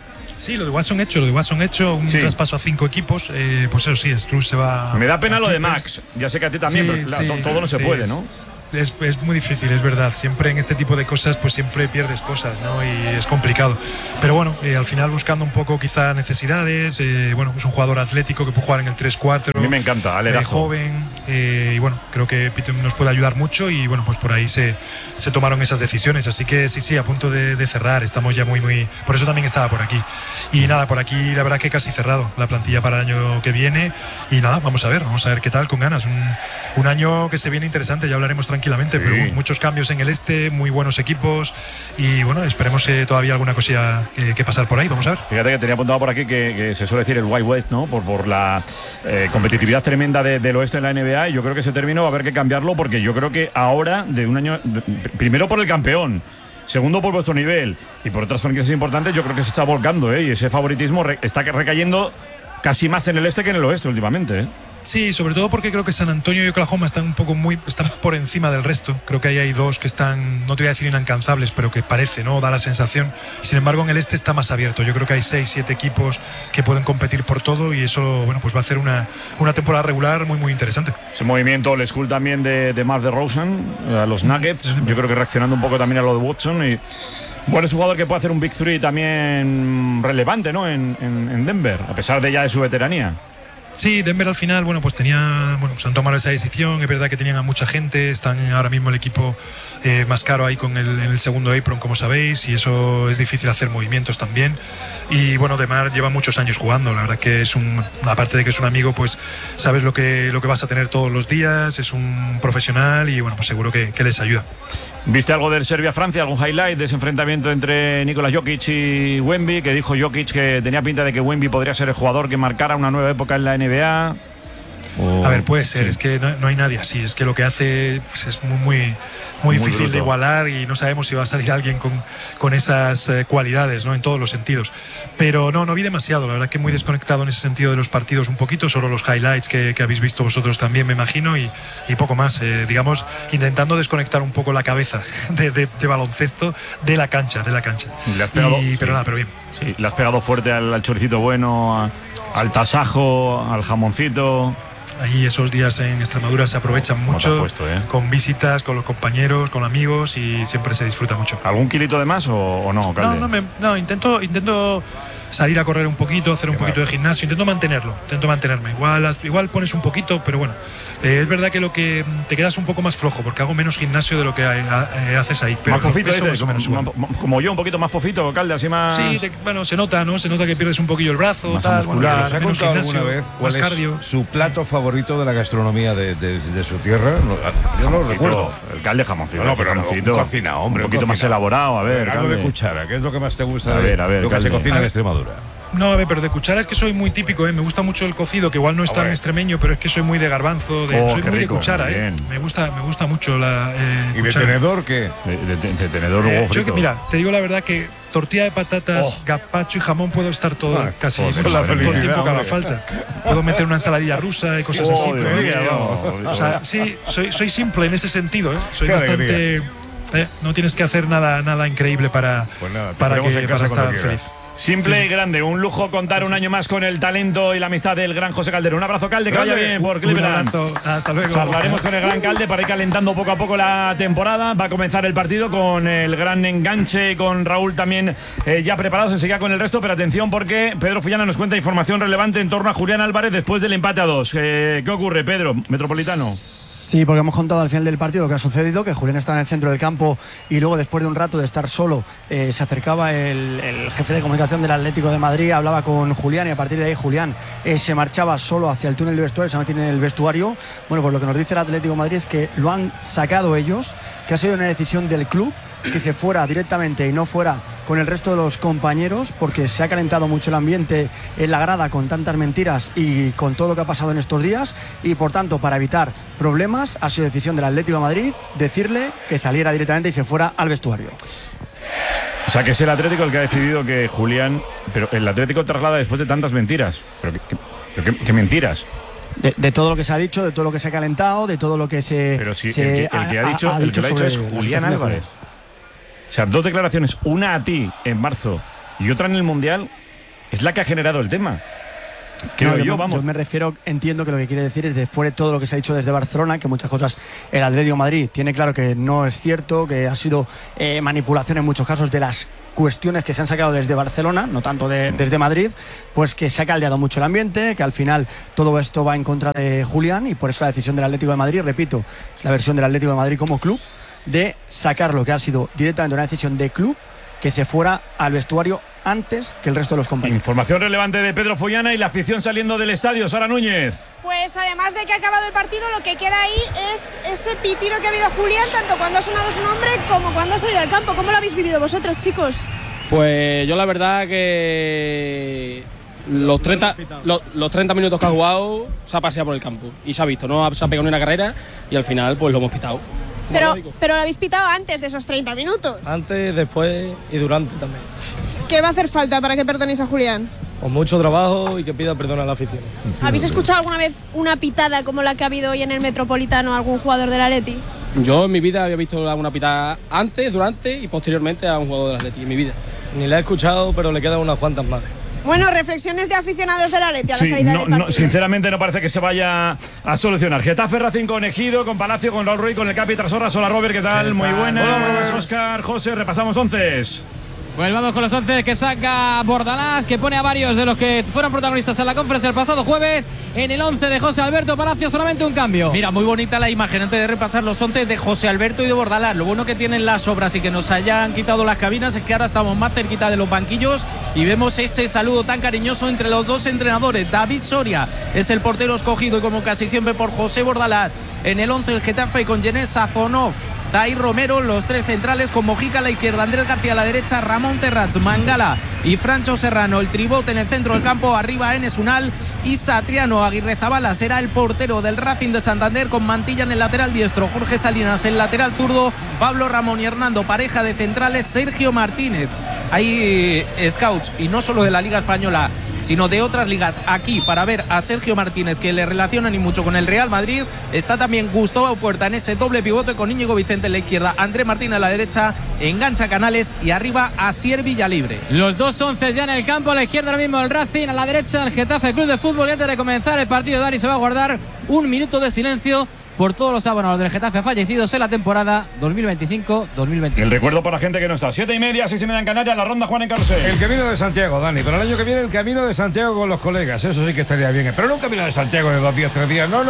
Sí, lo de Watson hecho, un traspaso a 5 equipos, pues eso sí, Struz se va. Me da pena lo de Max, ya sé que a ti también, pero claro, todo no se puede, ¿no? Es muy difícil, es verdad. Siempre en este tipo de cosas, pues siempre pierdes cosas, ¿no? Y es complicado. Pero bueno, al final buscando un poco quizá necesidades. Bueno, es un jugador atlético que puede jugar en el 3-4. A mí me encanta, joven. Y bueno, creo que Peter nos puede ayudar mucho. Y bueno, pues por ahí se tomaron esas decisiones. Así que sí, a punto de cerrar. Estamos ya muy. Por eso también estaba por aquí. Y nada, por aquí la verdad que casi cerrado la plantilla para el año que viene. Y nada, vamos a ver qué tal, con ganas. Un año que se viene interesante, ya hablaremos tranquilamente, pero muchos cambios en el este, muy buenos equipos y bueno, esperemos todavía alguna cosilla que pasar por ahí, vamos a ver. Fíjate que tenía apuntado por aquí que se suele decir el Wild West, ¿no? Por la competitividad tremenda del oeste en la NBA, y yo creo que ese término va a haber que cambiarlo, porque yo creo que ahora, de un año, primero por el campeón, segundo por vuestro nivel y por otras franquicias importantes, yo creo que se está volcando, y ese favoritismo está recayendo casi más en el este que en el oeste últimamente, Sí, sobre todo porque creo que San Antonio y Oklahoma están están por encima del resto. Creo que ahí hay dos que están, no te voy a decir inalcanzables, pero que parece, ¿no? Da la sensación. Sin embargo, en el este está más abierto. Yo creo que hay 6-7 equipos que pueden competir por todo, y eso, bueno, pues va a hacer una temporada regular muy interesante. Ese movimiento old school también de Mar DeRozan a los Nuggets, yo creo que reaccionando un poco también a lo de Watson, y bueno, es un jugador que puede hacer un Big Three también relevante, ¿no? En Denver, a pesar de su veteranía. Sí, Denver al final, bueno, pues se han tomado esa decisión. Es verdad que tenían a mucha gente, están ahora mismo el equipo más caro ahí con el segundo apron, como sabéis, y eso es difícil hacer movimientos también. Y bueno, Demar lleva muchos años jugando, la verdad que es aparte de que es un amigo, pues sabes lo que vas a tener todos los días, es un profesional y bueno, pues seguro que les ayuda. ¿Viste algo del Serbia-Francia, algún highlight de ese enfrentamiento entre Nikola Jokic y Wemby? Que dijo Jokic que tenía pinta de que Wemby podría ser el jugador que marcara una nueva época en la NBA. A ver, puede ser, es que no hay nadie así, es que lo que hace pues, es muy difícil bruto de igualar, y no sabemos si va a salir alguien con esas cualidades, ¿no? En todos los sentidos. Pero no vi demasiado, la verdad que muy desconectado en ese sentido de los partidos un poquito, solo los highlights que habéis visto vosotros también, me imagino, y poco más, digamos, intentando desconectar un poco la cabeza de baloncesto de la cancha. Le has pegado, pero bien. Sí, le has pegado fuerte al choricito bueno, al tasajo, al jamoncito. Ahí esos días en Extremadura se aprovechan mucho, con visitas, con los compañeros, con amigos, y siempre se disfruta mucho. ¿Algún kilito de más o no, Calde? No, intento salir a correr un poquito, hacer un poquito de gimnasio, intento mantenerme. Igual pones un poquito, pero bueno, es verdad que lo que te quedas un poco más flojo, porque hago menos gimnasio de lo que haces ahí. Pero más fofito, como yo, un poquito más fofito, Calde, así más. Sí, se nota, ¿no? Se nota que pierdes un poquillo el brazo, más muscular. ¿Se ha contado alguna vez cuál es su plato favorito de la gastronomía de su tierra? Yo no lo recuerdo. El Calde jamoncito. No, pero jamoncito. Cocina, hombre. Un poquito más elaborado, a ver. Algo de cuchara, ¿qué es lo que más te gusta de lo que se cocina en Extremadura? No, a ver, pero de cuchara es que soy muy típico, me gusta mucho el cocido, que igual no es tan extremeño, pero es que soy muy de garbanzo, soy muy rico, de cuchara, me gusta mucho la ¿Y cuchara. ¿De tenedor qué? De tenedor huevo frito. Mira, te digo la verdad que tortilla de patatas, gazpacho y jamón puedo estar todo casi todo el tiempo que haga falta. Puedo meter una ensaladilla rusa y cosas así. O sea, sí, soy simple en ese sentido, soy bastante. No tienes que hacer nada increíble para estar feliz. Simple y grande, un lujo contar un año más con el talento y la amistad del gran José Calderón. Un abrazo, Calde, que vaya bien por Cleveland. Hasta luego. Hablaremos con el gran Calde para ir calentando poco a poco la temporada. Va a comenzar el partido con el gran enganche, con Raúl también ya preparados. Enseguida con el resto, pero atención porque Pedro Fullana nos cuenta información relevante en torno a Julián Álvarez después del empate a 2. ¿Qué ocurre, Pedro, Metropolitano? Sí, porque hemos contado al final del partido lo que ha sucedido, que Julián está en el centro del campo y luego después de un rato de estar solo se acercaba el jefe de comunicación del Atlético de Madrid, hablaba con Julián y a partir de ahí Julián se marchaba solo hacia el túnel de vestuario, se metió en el vestuario. Bueno, pues lo que nos dice el Atlético de Madrid es que lo han sacado ellos, que ha sido una decisión del club, que se fuera directamente y no fuera con el resto de los compañeros, porque se ha calentado mucho el ambiente en la grada con tantas mentiras y con todo lo que ha pasado en estos días, y por tanto, para evitar problemas, ha sido decisión del Atlético de Madrid decirle que saliera directamente y se fuera al vestuario. O sea, que es el Atlético el que ha decidido que Julián... Pero el Atlético traslada después de tantas mentiras. ¿Pero qué mentiras? De todo lo que se ha dicho, de todo lo que se ha calentado, de todo lo que se... Pero sí, el que lo ha dicho es Julián Álvarez. O sea, dos declaraciones, una a ti en marzo y otra en el Mundial. es la que ha generado el tema. Creo yo me refiero, entiendo que lo que quiere decir es después de todo lo que se ha dicho desde Barcelona, que muchas cosas el Atlético de Madrid tiene claro que no es cierto, que ha sido manipulación en muchos casos de las cuestiones que se han sacado desde Barcelona, no tanto desde Madrid, pues que se ha caldeado mucho el ambiente, que al final todo esto va en contra de Julián y por eso la decisión del Atlético de Madrid, repito, la versión del Atlético de Madrid como club, de sacar lo que ha sido directamente una decisión de club, que se fuera al vestuario antes que el resto de los compañeros. Información relevante de Pedro Follana y la afición saliendo del estadio. Sara Núñez. Pues además de que ha acabado el partido, lo que queda ahí es ese pitido que ha habido Julián, tanto cuando ha sonado su nombre como cuando ha salido al campo. ¿Cómo lo habéis vivido vosotros, chicos? Pues yo la verdad que los 30 minutos que ha jugado se ha paseado por el campo y se ha visto, no se ha pegado ni una carrera y al final pues lo hemos pitado. Pero lo habéis pitado antes de esos 30 minutos. Antes, después y durante también. ¿Qué va a hacer falta para que perdonéis a Julián? Con mucho trabajo y que pida perdón a la afición. ¿Habéis escuchado alguna vez una pitada como la que ha habido hoy en el Metropolitano a algún jugador del Atleti? Yo en mi vida había visto alguna pitada antes, durante y posteriormente a un jugador del Atleti, en mi vida. Ni la he escuchado, pero le quedan unas cuantas más. Bueno, reflexiones de aficionados del Atleti a la salida del partido. Sinceramente no parece que se vaya a solucionar. Getafe, Racing con Ejido, con Palacio, con Raúl Ruiz, con el Capi Trasorras. Hola Robert, ¿qué tal? Muy buenas. Hola, Óscar, José, repasamos 11. Pues vamos con los 11 que saca Bordalás, que pone a varios de los que fueron protagonistas en la conferencia el pasado jueves. En el 11 de José Alberto Palacio solamente un cambio. Mira, muy bonita la imagen antes de repasar los 11 de José Alberto y de Bordalás. Lo bueno que tienen las obras y que nos hayan quitado las cabinas es que ahora estamos más cerquita de los banquillos y vemos ese saludo tan cariñoso entre los dos entrenadores. David Soria es el portero escogido y como casi siempre por José Bordalás. En el 11 el Getafe con Yenés Sazonov, Dair Romero, los tres centrales con Mojica a la izquierda, Andrés García a la derecha, Ramón Terrats, Mangala y Francho Serrano, el tribote en el centro del campo, arriba Enes Unal y Satriano. Aguirrezabala será el portero del Racing de Santander con Mantilla en el lateral diestro, Jorge Salinas en el lateral zurdo, Pablo Ramón y Hernando, pareja de centrales, Sergio Martínez. Hay scouts y no solo de la Liga Española sino de otras ligas aquí para ver a Sergio Martínez, que le relacionan y mucho con el Real Madrid. Está también Gustavo Puerta en ese doble pivote con Íñigo Vicente en la izquierda, André Martín a la derecha, engancha Canales y arriba Asier Villalibre. Los dos 11 ya en el campo, a la izquierda ahora mismo el Racing, a la derecha el Getafe Club de Fútbol. Y antes de comenzar el partido, Dani se va a guardar un minuto de silencio por todos los abonados del Getafe fallecidos en la temporada 2025-2026. El recuerdo para la gente que no está. 7:30, 6:30 en Canarias, la ronda Juan en Carrusel. El Camino de Santiago, Dani. Pero el año que viene el Camino de Santiago con los colegas. Eso sí que estaría bien. Pero no un Camino de Santiago de 2 días, 3 días. No.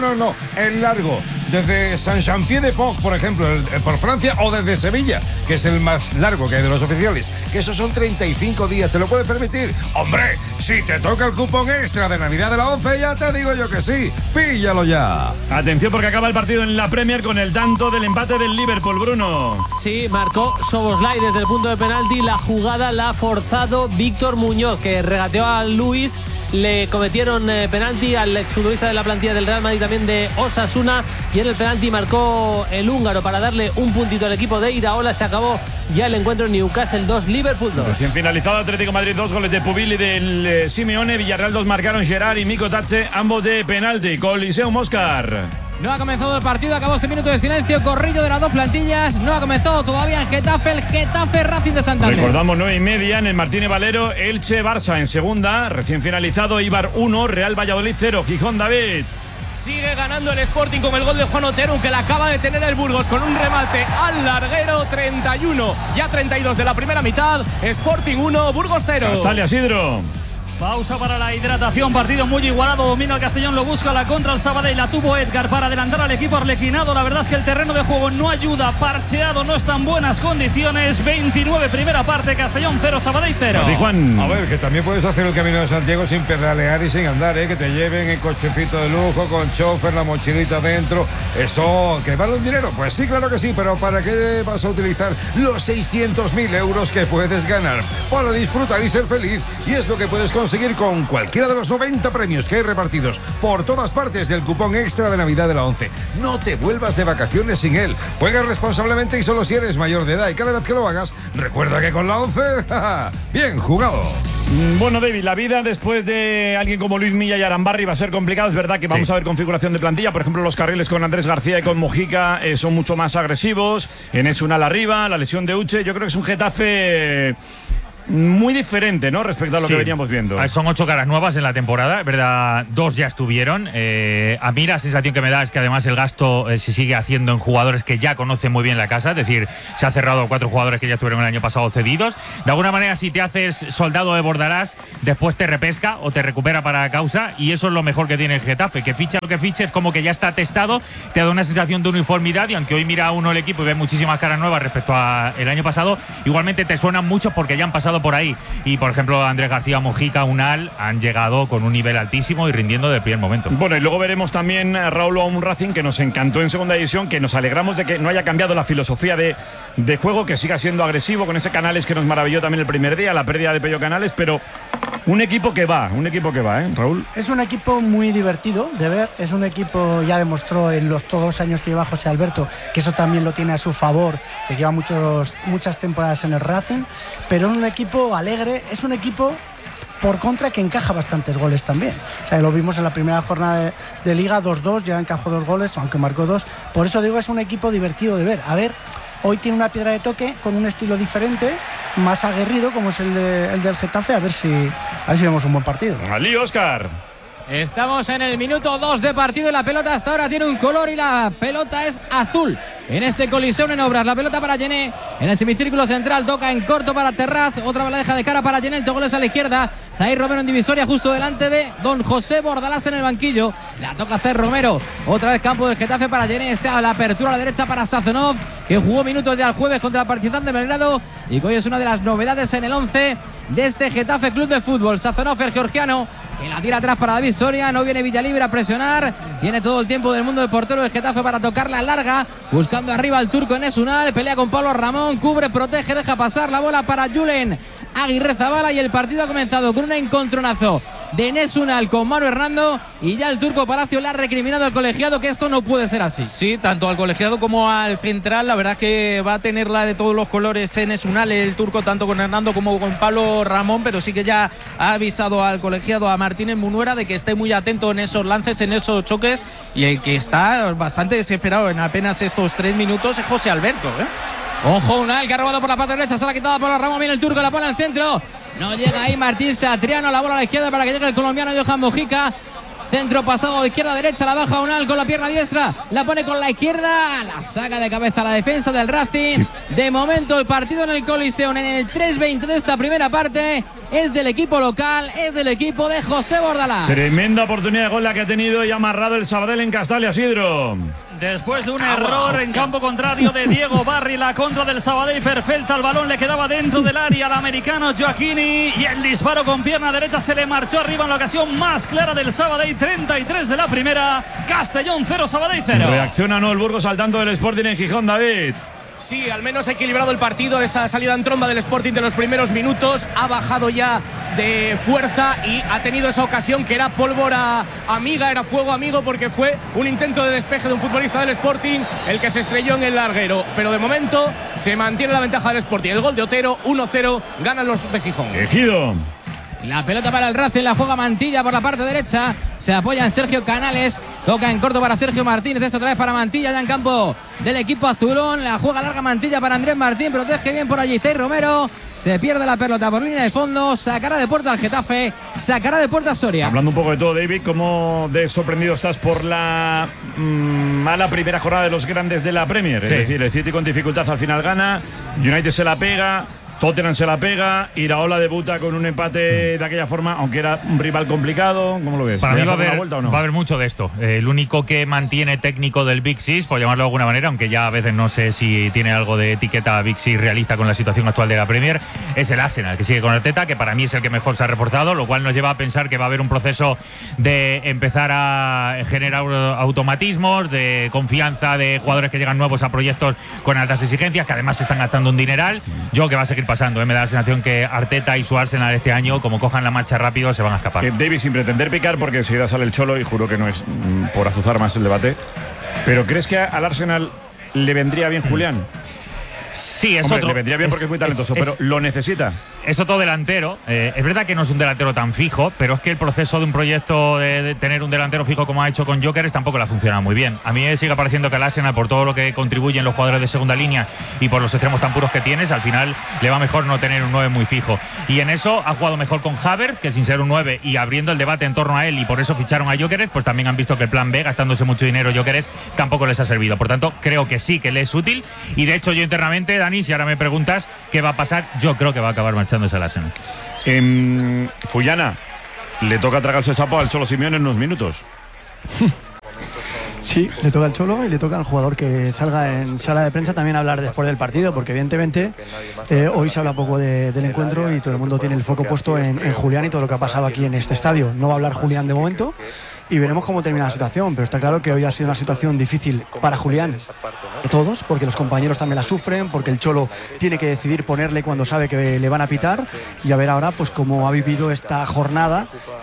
El largo. Desde Saint-Jean-Pied-de-Port, por ejemplo, por Francia, o desde Sevilla, que es el más largo que hay de los oficiales. Que esos son 35 días. ¿Te lo puedes permitir? Hombre, si te toca el cupón extra de Navidad de la 11, ya te digo yo que sí. Píllalo ya. Atención porque acaba el partido en la Premier con el tanto del empate del Liverpool, Bruno. Sí, marcó Szoboszlai desde el punto de penalti. La jugada la ha forzado Víctor Muñoz, que regateó a Luis. Le cometieron penalti al exfutbolista de la plantilla del Real Madrid, también de Osasuna, y en el penalti marcó el húngaro para darle un puntito al equipo de Iraola. Se acabó ya el encuentro en Newcastle 2, Liverpool 2. Recién finalizado Atlético Madrid 2, goles de Pubil y del Simeone. Villarreal 2 marcaron Gerard y Miko Tatze, ambos de penalti. Coliseum, Oscar. No ha comenzado el partido, acabó ese minuto de silencio, corrillo de las dos plantillas. No ha comenzado todavía en Getafe, el Getafe Racing de Santander. Recordamos 9:30 en el Martínez Valero, Elche Barça en segunda, recién finalizado, Eibar 1, Real Valladolid 0, Gijón David. Sigue ganando el Sporting con el gol de Juan Otero, que la acaba de tener el Burgos con un remate al larguero. 31, ya 32 de la primera mitad. Sporting 1, Burgos 0. Castalia, Sidro. Pausa para la hidratación, partido muy igualado, domina el Castellón, lo busca la contra el Sabadell, la tuvo Edgar para adelantar al equipo arlequinado. La verdad es que el terreno de juego no ayuda, parcheado, no está en buenas condiciones. 29 primera parte, Castellón 0, Sabadell 0. A ver, que también puedes hacer el Camino de Santiago sin pedalear y sin andar, que te lleven en cochecito de lujo, con chofer, la mochilita dentro. Eso, ¿que vale un dinero? Pues sí, claro que sí, pero ¿para qué vas a utilizar los 600.000 euros que puedes ganar? Para disfrutar y ser feliz, y es lo que puedes conseguir con cualquiera de los 90 premios que hay repartidos por todas partes del cupón extra de Navidad de la 11. No te vuelvas de vacaciones sin él. Juega responsablemente y solo si eres mayor de edad. Y cada vez que lo hagas, recuerda que con la 11, bien jugado. Bueno, David, la vida después de alguien como Luis Milla y Arambarri va a ser complicada. Es verdad que vamos a ver configuración de plantilla. Por ejemplo, los carriles con Andrés García y con Mojica son mucho más agresivos. Enes Unal arriba, la lesión de Uche. Yo creo que es un Getafe muy diferente, ¿no? Respecto a lo que veníamos viendo. Son 8 caras nuevas en la temporada, ¿verdad? 2 ya estuvieron. A mí la sensación que me da es que además el gasto se sigue haciendo en jugadores que ya conocen muy bien la casa, es decir, se ha cerrado 4 jugadores que ya estuvieron el año pasado cedidos. De alguna manera, si te haces soldado de Bordalás, después te repesca o te recupera para causa, y eso es lo mejor que tiene el Getafe, que ficha lo que fiche, es como que ya está testado, te da una sensación de uniformidad, y aunque hoy mira uno el equipo y ve muchísimas caras nuevas respecto al año pasado, igualmente te suenan muchos porque ya han pasado por ahí. Y por ejemplo, Andrés García, Mojica, Unal han llegado con un nivel altísimo y rindiendo desde el primer momento. Bueno, y luego veremos también a Raúl, a un Racing que nos encantó en segunda división, que nos alegramos de que no haya cambiado la filosofía de juego, que siga siendo agresivo con ese Canales que nos maravilló también el primer día, la pérdida de Pello Canales, pero un equipo que va, Raúl. Es un equipo muy divertido de ver, es un equipo, ya demostró en los todos los años que lleva José Alberto, que eso también lo tiene a su favor, que lleva muchas temporadas en el Racing, pero es un equipo alegre, es un equipo por contra que encaja bastantes goles también. O sea, lo vimos en la primera jornada de Liga, 2-2, ya encajó 2 goles, aunque marcó 2. Por eso digo, es un equipo divertido de ver. A ver, hoy tiene una piedra de toque con un estilo diferente, más aguerrido, como es el del Getafe. A ver si vemos un buen partido. ¡Ali, Óscar! Estamos en el minuto 2 de partido y la pelota hasta ahora tiene un color y la pelota es azul. En este Coliseo en obras, la pelota para Gené en el semicírculo central, toca en corto para Terraz, otra vez la deja de cara para Gené, el Togoles a la izquierda, Zair Romero en divisoria justo delante de don José Bordalás en el banquillo, la toca Zair Romero, otra vez campo del Getafe para Gené, está la apertura a la derecha para Sazonov, que jugó minutos ya el jueves contra el Partizan de Belgrado y que hoy es una de las novedades en el 11 de este Getafe Club de Fútbol. Sazonov, el georgiano, que la tira atrás para David Soria, no viene Villalibre a presionar, tiene todo el tiempo del mundo el portero del Getafe para tocarla larga, buscando arriba el turco Enes Unal, pelea con Pablo Ramón, cubre, protege, deja pasar la bola para Julen Aguirre Zabala, y el partido ha comenzado con un encontronazo de Enes Unal con Manu Hernando, y ya el turco Palacio le ha recriminado al colegiado que esto no puede ser así. Sí, tanto al colegiado como al central, la verdad es que va a tenerla de todos los colores Enes Unal, el turco, tanto con Hernando como con Pablo Ramón, pero sí que ya ha avisado al colegiado, a Martínez Munuera, de que esté muy atento en esos lances, en esos choques, y el que está bastante desesperado en apenas estos 3 minutos es José Alberto, ¿eh? Ojo, Unal, que ha robado por la parte derecha, se la ha quitado por la Ramón, viene el turco, la pone al centro, no llega ahí Martín Satriano, la bola a la izquierda para que llegue el colombiano Johan Mojica. Centro pasado de izquierda a derecha, la baja Unal con la pierna diestra, la pone con la izquierda, la saca de cabeza la defensa del Racing. De momento el partido en el Coliseo, en el 3:20 de esta primera parte, es del equipo local, es del equipo de José Bordalás. Tremenda oportunidad de gol la que ha tenido y ha amarrado el Sabadell en Castalia, Isidro. Después de un error en campo contrario de Diego Barri, la contra del Sabadell perfecta, el balón le quedaba dentro del área al americano Gioacchini, y el disparo con pierna derecha se le marchó arriba en la ocasión más clara del Sabadell. 33 de la primera, Castellón 0, Sabadell 0. Reacciona no el Burgos al tanto del Sporting en Gijón, David. Sí, al menos equilibrado el partido, esa salida en tromba del Sporting de los primeros minutos, ha bajado ya de fuerza y ha tenido esa ocasión que era pólvora amiga, era fuego amigo, porque fue un intento de despeje de un futbolista del Sporting el que se estrelló en el larguero, pero de momento se mantiene la ventaja del Sporting. El gol de Otero, 1-0, ganan los de Gijón. Ejido. La pelota para el Racing, la juega Mantilla por la parte derecha, se apoya en Sergio Canales, toca en corto para Sergio Martínez, esto otra vez para Mantilla, ya en campo del equipo azulón, la juega larga Mantilla para Andrés Martín, protege bien por allí Zair Romero, se pierde la pelota por línea de fondo, sacará de puerta al Getafe, sacará de puerta a Soria. Hablando un poco de todo, David, ¿cómo de sorprendido estás por la mala primera jornada de los grandes de la Premier? Sí. Es decir, el City con dificultad al final gana, United se la pega, Tottenham se la pega, Iraola debuta con un empate de aquella forma, aunque era un rival complicado. ¿Cómo lo ves? Para mí va a haber mucho de esto. El único que mantiene técnico del Big Six, por llamarlo de alguna manera, aunque ya a veces no sé si tiene algo de etiqueta Big Six realista con la situación actual de la Premier, es el Arsenal, que sigue con Arteta, que para mí es el que mejor se ha reforzado, lo cual nos lleva a pensar que va a haber un proceso de empezar a generar automatismos, de confianza de jugadores que llegan nuevos a proyectos con altas exigencias, que además se están gastando un dineral. Yo que va a seguir pasando, me da la sensación que Arteta y su Arsenal este año, como cojan la marcha rápido, se van a escapar. David, sin pretender picar, porque enseguida sale el Cholo y juro que no es por azuzar más el debate, pero ¿crees que al Arsenal le vendría bien Julián? Sí, es Hombre, otro. le vendría bien porque es muy talentoso, pero ¿lo necesita? es otro delantero. Es verdad que no es un delantero tan fijo, pero es que el proceso de un proyecto de tener un delantero fijo como ha hecho con Gyökeres tampoco le ha funcionado muy bien. A mí me sigue pareciendo que al Arsenal, por todo lo que contribuyen los jugadores de segunda línea y por los extremos tan puros que tienes, al final le va mejor no tener un 9 muy fijo. Y en eso ha jugado mejor con Havertz, que sin ser un 9 y abriendo el debate en torno a él, y por eso ficharon a Gyökeres, pues también han visto que el plan B, gastándose mucho dinero Gyökeres, tampoco les ha servido. Por tanto, creo que sí que le es útil. Y de hecho, yo internamente, Dani, si ahora me preguntas qué va a pasar, yo creo que va a acabar marchándose al Arsenal. Fullana, le toca tragarse sapo al Cholo Simeone en unos minutos. Sí, le toca al Cholo y le toca al jugador que salga en sala de prensa también a hablar después del partido, porque evidentemente hoy se habla poco del encuentro y todo el mundo tiene el foco puesto en Julián y todo lo que ha pasado aquí en este estadio. No va a hablar Julián de momento y veremos cómo termina la situación, pero está claro que hoy ha sido una situación difícil para Julián, todos, porque los compañeros también la sufren, porque el Cholo tiene que decidir ponerle cuando sabe que le van a pitar, y a ver ahora pues cómo ha vivido esta jornada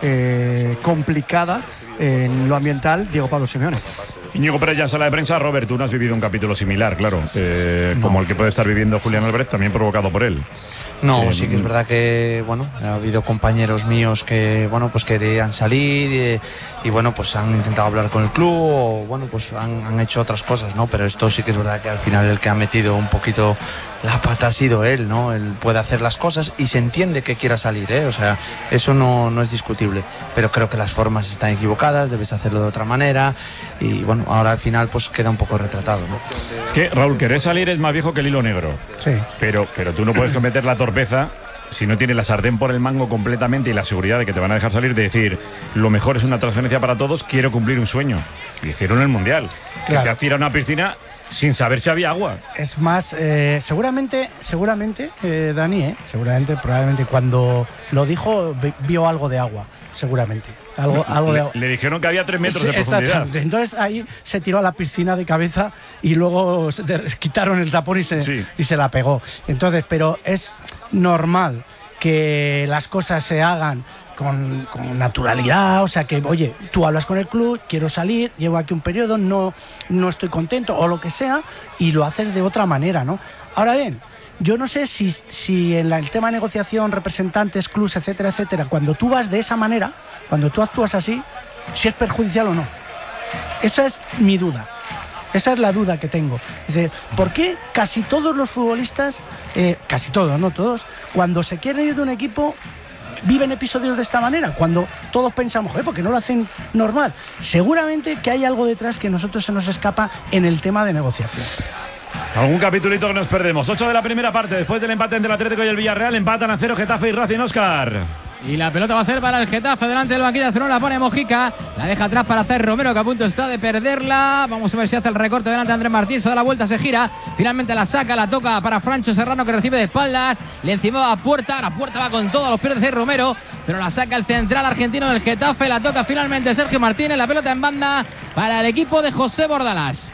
complicada en lo ambiental Diego Pablo Simeone. Íñigo Pérez ya en sala de prensa. Robert, tú no has vivido un capítulo similar, claro, como el que puede estar viviendo Julián Álvarez, también provocado por él. No, sí que es verdad que, bueno, ha habido compañeros míos que, bueno, pues querían salir y bueno, pues han intentado hablar con el club o, bueno, pues han hecho otras cosas, ¿no? Pero esto sí que es verdad que al final el que ha metido un poquito la pata ha sido él, ¿no? Él puede hacer las cosas y se entiende que quiera salir, ¿eh? O sea, eso no es discutible, pero creo que las formas están equivocadas, debes hacerlo de otra manera y, bueno, ahora al final pues queda un poco retratado, ¿no? Es que, Raúl, querer salir es más viejo que el hilo negro. Sí. Pero tú no puedes cometer la torpeza, si no tienes la sartén por el mango completamente y la seguridad de que te van a dejar salir, de decir, lo mejor es una transferencia para todos, quiero cumplir un sueño. Y hicieron el Mundial. Claro. Que te has tirado a una piscina sin saber si había agua. Es más, seguramente, Dani, probablemente cuando lo dijo vio algo de agua, seguramente. Algo de agua. Le dijeron que había 3 metros de profundidad. Entonces ahí se tiró a la piscina de cabeza y luego quitaron el tapón y se la pegó. Entonces, pero es normal que las cosas se hagan con naturalidad, o sea que, oye, tú hablas con el club, quiero salir, llevo aquí un periodo, no estoy contento o lo que sea, y lo haces de otra manera, ¿no? Ahora bien, yo no sé si en el tema de negociación, representantes, clubs, etcétera, etcétera, cuando tú vas de esa manera, cuando tú actúas así, si es perjudicial o no. Esa es mi duda. Esa es la duda que tengo. Dice, ¿por qué casi todos los futbolistas, casi todos, no todos, cuando se quieren ir de un equipo, viven episodios de esta manera? Cuando todos pensamos, ¿por qué no lo hacen normal? Seguramente que hay algo detrás que a nosotros se nos escapa en el tema de negociación. Algún capitulito que nos perdemos. 8 de la primera parte, después del empate entre el Atlético y el Villarreal, empatan a 0 Getafe y Racing. Óscar. Y la pelota va a ser para el Getafe delante del banquillo azul, la pone Mojica, la deja atrás para hacer Romero, que a punto está de perderla. Vamos a ver si hace el recorte delante de Andrés Martín, se da la vuelta, se gira, finalmente la saca, la toca para Francho Serrano, que recibe de espaldas, le encima a Puerta, la Puerta va con todo, los pies de Romero, pero la saca el central argentino del Getafe, la toca finalmente Sergio Martínez, la pelota en banda para el equipo de José Bordalás.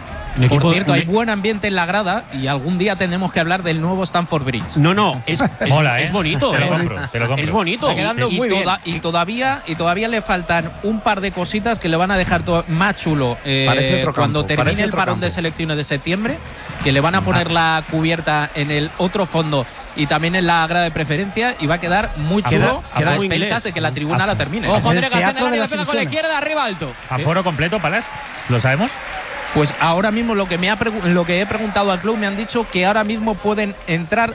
Por cierto, hay buen ambiente en la grada y algún día tendremos que hablar del nuevo Stamford Bridge. No, es mola, es bonito. Te lo compro. Es bonito. Está quedando muy bien. Y todavía le faltan un par de cositas que le van a dejar más chulo cuando termine el parón de selecciones de septiembre, que le van a poner la cubierta en el otro fondo y también en la grada de preferencia y va a quedar muy chulo a expensas de que la tribuna la termine. Ojo, Andrés García, la pega con la izquierda, arriba alto. ¿Aforo completo, Palas? ¿Lo sabemos? Pues ahora mismo lo que he preguntado al club me han dicho que ahora mismo pueden entrar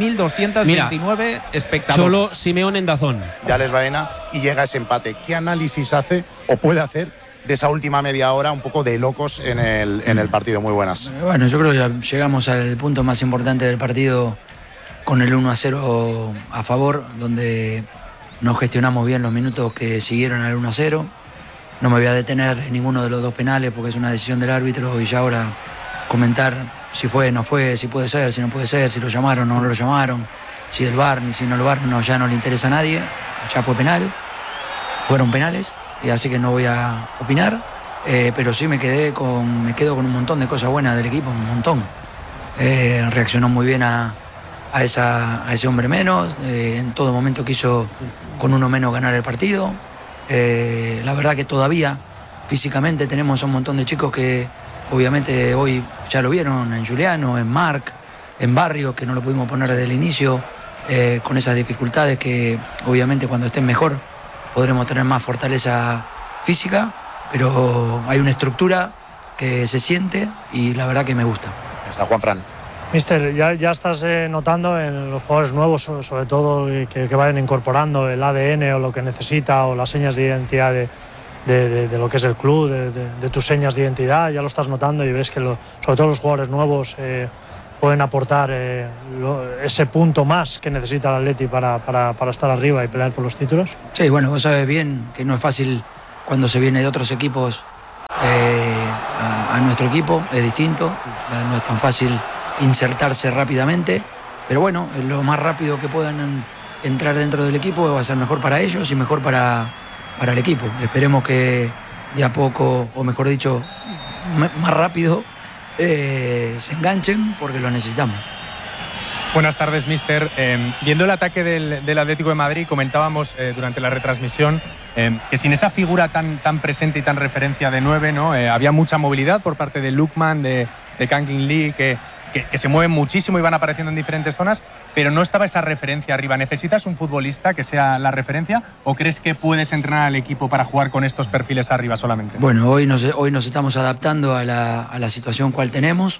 10.229 espectadores. Cholo Simeone en Dazón. De Alex Baena y llega ese empate. ¿Qué análisis hace o puede hacer de esa última media hora un poco de locos en el partido? Muy buenas. Bueno, yo creo que ya llegamos al punto más importante del partido con el 1-0 a favor, donde nos gestionamos bien los minutos que siguieron al 1-0. No me voy a detener en ninguno de los dos penales porque es una decisión del árbitro y ya ahora comentar si fue, no fue, si puede ser, si no puede ser, si lo llamaron o no lo llamaron, si el VAR, ni si no el VAR, ya no le interesa a nadie, ya fue penal, fueron penales, y así que no voy a opinar, pero sí me quedo con un montón de cosas buenas del equipo, un montón. Reaccionó muy bien a ese hombre menos, en todo momento quiso con uno menos ganar el partido. La verdad que todavía físicamente tenemos un montón de chicos que obviamente hoy ya lo vieron, en Juliano, en Marc, en Barrio, que no lo pudimos poner desde el inicio con esas dificultades que obviamente cuando estén mejor podremos tener más fortaleza física, pero hay una estructura que se siente y la verdad que me gusta. Está Juanfran. Mister, ya estás notando en los jugadores nuevos, sobre todo, que vayan incorporando el ADN o lo que necesita o las señas de identidad de lo que es el club, de tus señas de identidad, ya lo estás notando y ves que sobre todo los jugadores nuevos pueden aportar ese punto más que necesita el Atleti para estar arriba y pelear por los títulos. Sí, bueno, vos sabés bien que no es fácil cuando se viene de otros equipos a nuestro equipo, es distinto, no es tan fácil insertarse rápidamente, pero bueno, lo más rápido que puedan entrar dentro del equipo va a ser mejor para ellos y mejor para el equipo. Esperemos que de a poco, o mejor dicho, más rápido se enganchen porque lo necesitamos. Buenas tardes, mister. Viendo el ataque del Atlético de Madrid, comentábamos durante la retransmisión que sin esa figura tan presente y tan referencia de 9, ¿no? Había mucha movilidad por parte de Lookman, de Kangin Lee, que se mueven muchísimo y van apareciendo en diferentes zonas, pero no estaba esa referencia arriba. ¿Necesitas un futbolista que sea la referencia o crees que puedes entrenar al equipo para jugar con estos perfiles arriba solamente? Bueno, hoy nos estamos adaptando a la situación cual tenemos.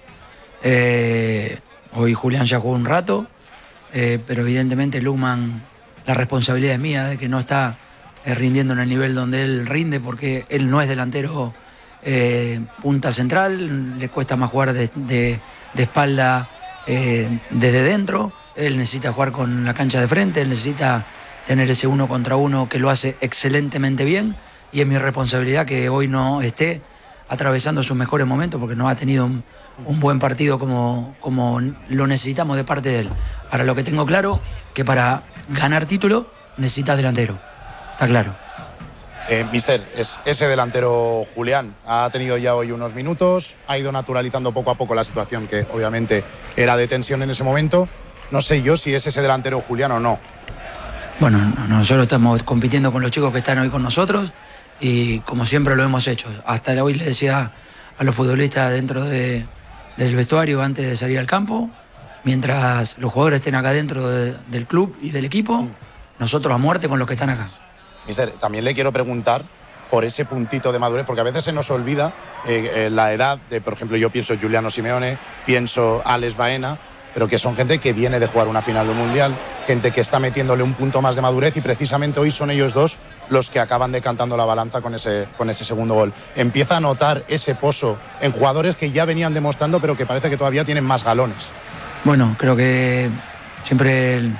Hoy Julián ya jugó un rato, pero evidentemente Lookman, la responsabilidad es mía de que no está rindiendo en el nivel donde él rinde, porque él no es delantero punta central, le cuesta más jugar de espalda desde dentro. Él necesita jugar con la cancha de frente, él necesita tener ese 1 contra 1 que lo hace excelentemente bien, y es mi responsabilidad que hoy no esté atravesando sus mejores momentos porque no ha tenido un buen partido como lo necesitamos de parte de él. Ahora, lo que tengo claro, que para ganar título necesita delantero, está claro. Mister, ese delantero Julián ha tenido ya hoy unos minutos, ha ido naturalizando poco a poco la situación que obviamente era de tensión en ese momento. No sé yo si es ese delantero Julián o no. Bueno, nosotros estamos compitiendo con los chicos que están hoy con nosotros y como siempre lo hemos hecho. Hasta hoy le decía a los futbolistas dentro del vestuario antes de salir al campo, mientras los jugadores estén acá dentro del club y del equipo, nosotros a muerte con los que están acá. Mister, también le quiero preguntar por ese puntito de madurez, porque a veces se nos olvida la edad de, por ejemplo, yo pienso Giuliano Simeone, pienso Alex Baena, pero que son gente que viene de jugar una final de un mundial, gente que está metiéndole un punto más de madurez y precisamente hoy son ellos dos los que acaban decantando la balanza con ese segundo gol. Empieza a notar ese pozo en jugadores que ya venían demostrando, pero que parece que todavía tienen más galones. Bueno, creo que siempre el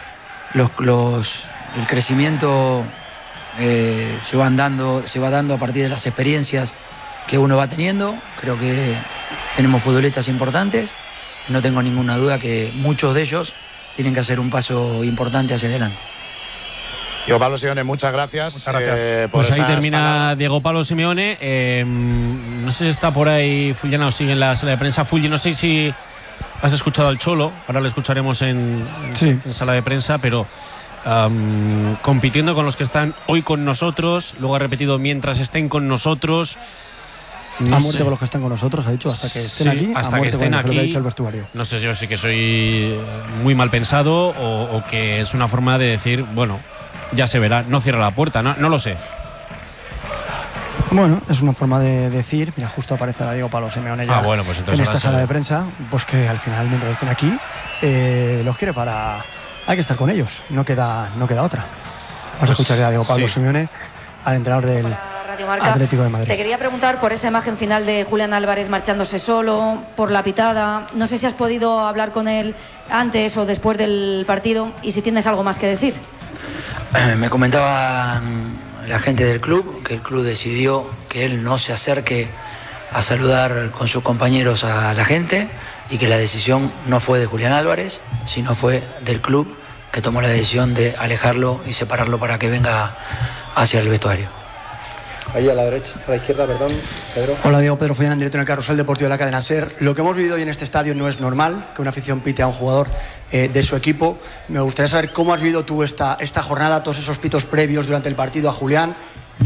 crecimiento se va dando a partir de las experiencias que uno va teniendo. Creo que tenemos futbolistas importantes. No tengo ninguna duda que muchos de ellos tienen que hacer un paso importante hacia adelante. Diego Pablo Simeone, muchas gracias. Muchas gracias. Pues ahí termina Diego Pablo Simeone. No sé si está por ahí Fullana o sigue en la sala de prensa. Fulli, no sé si has escuchado al Cholo, ahora lo escucharemos en sala de prensa, pero compitiendo con los que están hoy con nosotros, luego ha repetido mientras estén con nosotros. No a muerte con los que están con nosotros, ha dicho, hasta que estén aquí. Hasta que estén aquí. Lo que ha dicho el vestuario. No sé, yo sí que soy muy mal pensado o que es una forma de decir, bueno, ya se verá, no cierra la puerta, no lo sé. Bueno, es una forma de decir, mira, justo aparece la Diego Pablo Simeone ya bueno, pues entonces en esta sala de prensa, pues que al final, mientras estén aquí, los quiere para... Hay que estar con ellos, no queda otra. Vamos a escuchar ya a Diego Pablo Simeone, al entrenador del Atlético de Madrid. Te quería preguntar por esa imagen final de Julián Álvarez marchándose solo, por la pitada. No sé si has podido hablar con él antes o después del partido y si tienes algo más que decir. Me comentaba la gente del club que el club decidió que él no se acerque a saludar con sus compañeros a la gente y que la decisión no fue de Julián Álvarez, sino fue del club, que tomó la decisión de alejarlo y separarlo para que venga hacia el vestuario. Ahí a la derecha, a la izquierda, perdón, Pedro. Hola, Diego, Pedro Follán, en directo en el Carrusel Deportivo de la cadena SER. Lo que hemos vivido hoy en este estadio no es normal, que una afición pite a un jugador de su equipo. Me gustaría saber cómo has vivido tú esta jornada, todos esos pitos previos durante el partido a Julián y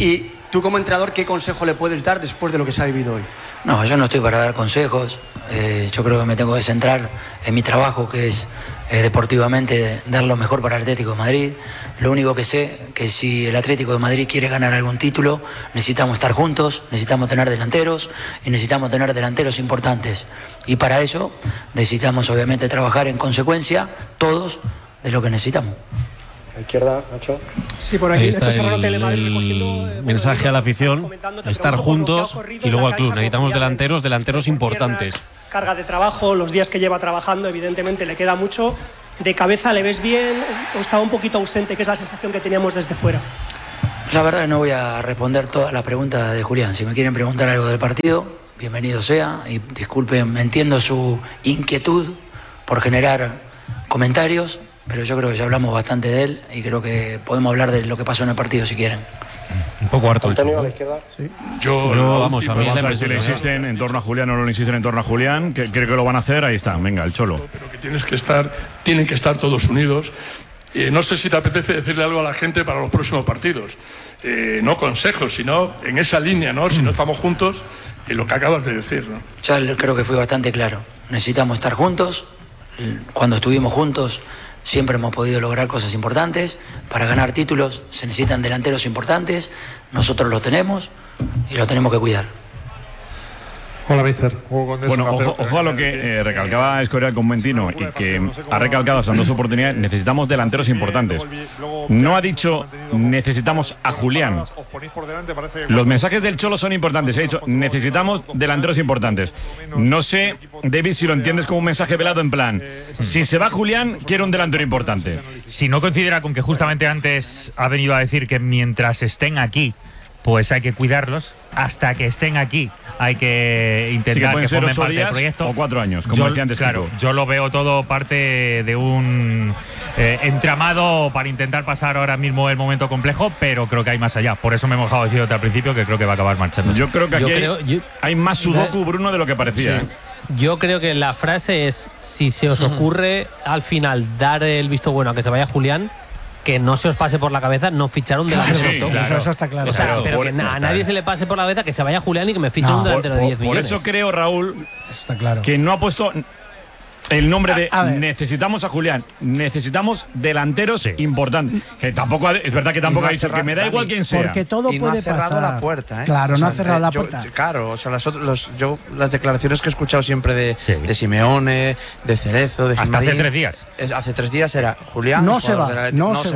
Tú como entrenador, ¿qué consejo le puedes dar después de lo que se ha vivido hoy? No, yo no estoy para dar consejos. Yo creo que me tengo que centrar en mi trabajo, que es deportivamente dar lo mejor para el Atlético de Madrid. Lo único que sé que si el Atlético de Madrid quiere ganar algún título, necesitamos estar juntos, necesitamos tener delanteros y necesitamos tener delanteros importantes. Y para eso necesitamos obviamente trabajar en consecuencia todos de lo que necesitamos. A la izquierda, Nacho. Sí, por aquí. Ahí está el mensaje a la afición, estar juntos y luego al club. Necesitamos delanteros importantes. Carga de trabajo, los días que lleva trabajando, evidentemente le queda mucho. ¿De cabeza le ves bien o estaba un poquito ausente, que es la sensación que teníamos desde fuera? La verdad no voy a responder todas las preguntas de Julián. Si me quieren preguntar algo del partido, bienvenido sea. Y disculpen, entiendo su inquietud por generar comentarios, pero yo creo que ya hablamos bastante de él y creo que podemos hablar de lo que pasó en el partido si quieren. Un poco harto. Antonio, a la izquierda. Sí. Vamos a ver si le insisten en torno a Julián o no le insisten en torno a Julián, que creo que lo van a hacer. Ahí está, venga, el Cholo. Pero que tienen que estar todos unidos. No sé si te apetece decirle algo a la gente para los próximos partidos. No consejos, sino en esa línea, ¿no? Si no estamos juntos, en lo que acabas de decir, ¿no? Ya creo que fui bastante claro. Necesitamos estar juntos. Cuando estuvimos juntos siempre hemos podido lograr cosas importantes. Para ganar títulos se necesitan delanteros importantes. Nosotros los tenemos y los tenemos que cuidar. Hola, mister. Bueno, ojo a lo que recalcaba Escorial con Mentino y que ha recalcado hasta en 2 oportunidades. Necesitamos delanteros importantes. No ha dicho necesitamos a Julián. Los mensajes del Cholo son importantes. Ha dicho necesitamos delanteros importantes. No sé, David, si lo entiendes como un mensaje velado en plan, si se va Julián, quiero un delantero importante. Si no considera con que justamente antes ha venido a decir que mientras estén aquí, pues hay que cuidarlos, hasta que estén aquí hay que intentar que formen parte días del proyecto. O 4 años, como decía antes. Claro, yo lo veo todo parte de un entramado para intentar pasar ahora mismo el momento complejo, pero creo que hay más allá. Por eso me he mojado diciéndote al principio que creo que va a acabar marchando. Yo creo que aquí hay más sudoku, Bruno, de lo que parecía. Sí. Yo creo que la frase es, si se os ocurre al final dar el visto bueno a que se vaya Julián, que no se os pase por la cabeza no fichar un delantero. Claro. Eso está claro. O sea, pero que a nadie se le pase por la cabeza que se vaya Julián y que me fiche un delantero de 10 millones. Por eso creo, Raúl, eso está claro, que no ha puesto el nombre de necesitamos a Julián, necesitamos delanteros importantes. Que tampoco es verdad que tampoco ha dicho que me da igual quién sea. Porque todo y puede no ha cerrado pasar. la puerta, ¿eh? Claro, no ha cerrado la puerta. Claro, o sea, las declaraciones que he escuchado siempre de Simeone, de Cerezo, de Hasta hace 3 días. Hace 3 días era Julián. No se va,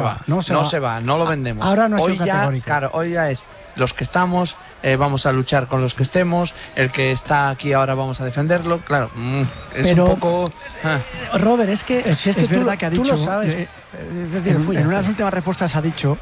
no lo vendemos. Ahora no es hoy ya, claro, hoy ya es los que estamos, vamos a luchar con los que estemos, el que está aquí ahora vamos a defenderlo. Claro, es un poco. Robert, es que es verdad que ha dicho. Tú lo sabes. En unas últimas respuestas ha dicho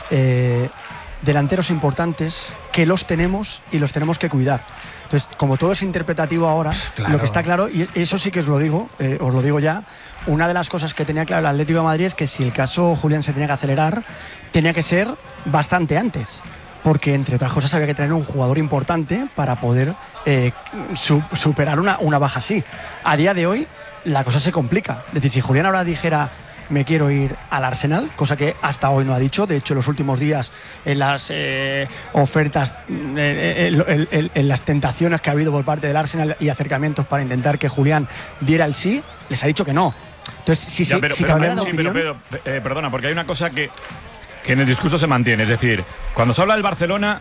delanteros importantes que los tenemos y los tenemos que cuidar. Entonces, como todo es interpretativo ahora, lo que está claro, y eso sí que os lo digo ya, una de las cosas que tenía claro el Atlético de Madrid es que si el caso Julián se tenía que acelerar, tenía que ser bastante antes. Porque, entre otras cosas, había que tener un jugador importante para poder superar una baja así. A día de hoy, la cosa se complica. Es decir, si Julián ahora dijera me quiero ir al Arsenal, cosa que hasta hoy no ha dicho. De hecho, en los últimos días, en las ofertas, en las tentaciones que ha habido por parte del Arsenal y acercamientos para intentar que Julián diera el sí, les ha dicho que no. Entonces, perdona, porque hay una cosa que en el discurso se mantiene. Es decir, cuando se habla del Barcelona,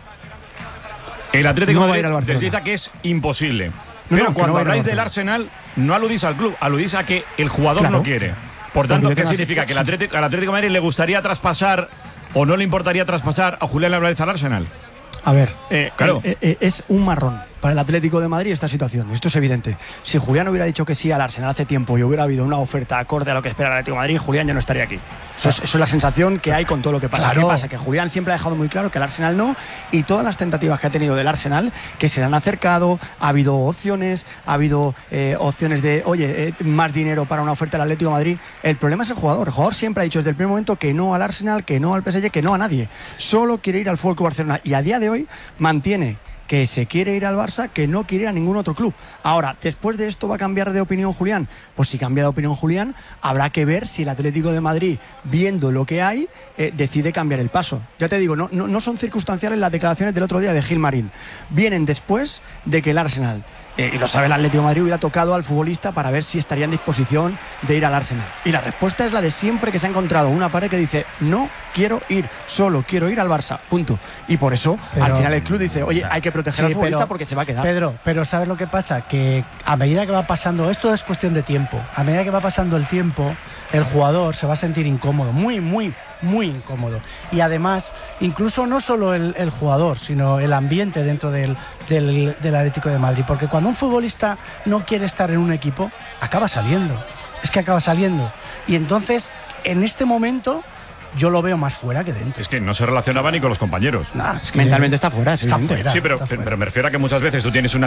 el Atlético de Madrid les dice que es imposible. Pero cuando habláis del Arsenal, no aludís al club, aludís a que el jugador no quiere. Por tanto, ¿qué significa? ¿Que al Atlético de Madrid le gustaría traspasar o no le importaría traspasar a Julián Álvarez al Arsenal? A ver, claro. Es un marrón para el Atlético de Madrid esta situación. Esto es evidente. Si Julián hubiera dicho que sí al Arsenal hace tiempo y hubiera habido una oferta acorde a lo que espera el Atlético de Madrid, Julián ya no estaría aquí. Eso es la sensación que hay con todo lo que pasa. ¿Qué pasa? Que Julián siempre ha dejado muy claro que el Arsenal no, y todas las tentativas que ha tenido del Arsenal, que se le han acercado, ha habido opciones, opciones de, más dinero para una oferta del Atlético de Madrid. El problema es el jugador. El jugador siempre ha dicho desde el primer momento que no al Arsenal, que no al PSG, que no a nadie. Solo quiere ir al FC Barcelona, y a día de hoy mantiene que se quiere ir al Barça, que no quiere ir a ningún otro club. Ahora, después de esto, ¿va a cambiar de opinión Julián? Pues si cambia de opinión Julián, habrá que ver si el Atlético de Madrid, viendo lo que hay, decide cambiar el paso. Ya te digo, no son circunstanciales las declaraciones del otro día de Gil Marín. Vienen después de que el Arsenal, y lo sabe el Atlético de Madrid, hubiera tocado al futbolista para ver si estaría en disposición de ir al Arsenal. Y la respuesta es la de siempre, que se ha encontrado una pared que dice: no quiero ir, solo quiero ir al Barça, punto. Y por eso, al final el club dice: oye, hay que proteger al futbolista porque se va a quedar. Pedro, pero ¿sabes lo que pasa? Que a medida que va pasando, esto es cuestión de tiempo, a medida que va pasando el tiempo, el jugador se va a sentir incómodo, muy incómodo. Y además, incluso no solo el jugador, sino el ambiente dentro del Atlético de Madrid. Porque cuando un futbolista no quiere estar en un equipo, acaba saliendo. Es que acaba saliendo. Y entonces, en este momento, yo lo veo más fuera que dentro. Es que no se relacionaba ni con los compañeros. Es que mentalmente está fuera. Sí, pero me refiero a que muchas veces tú tienes una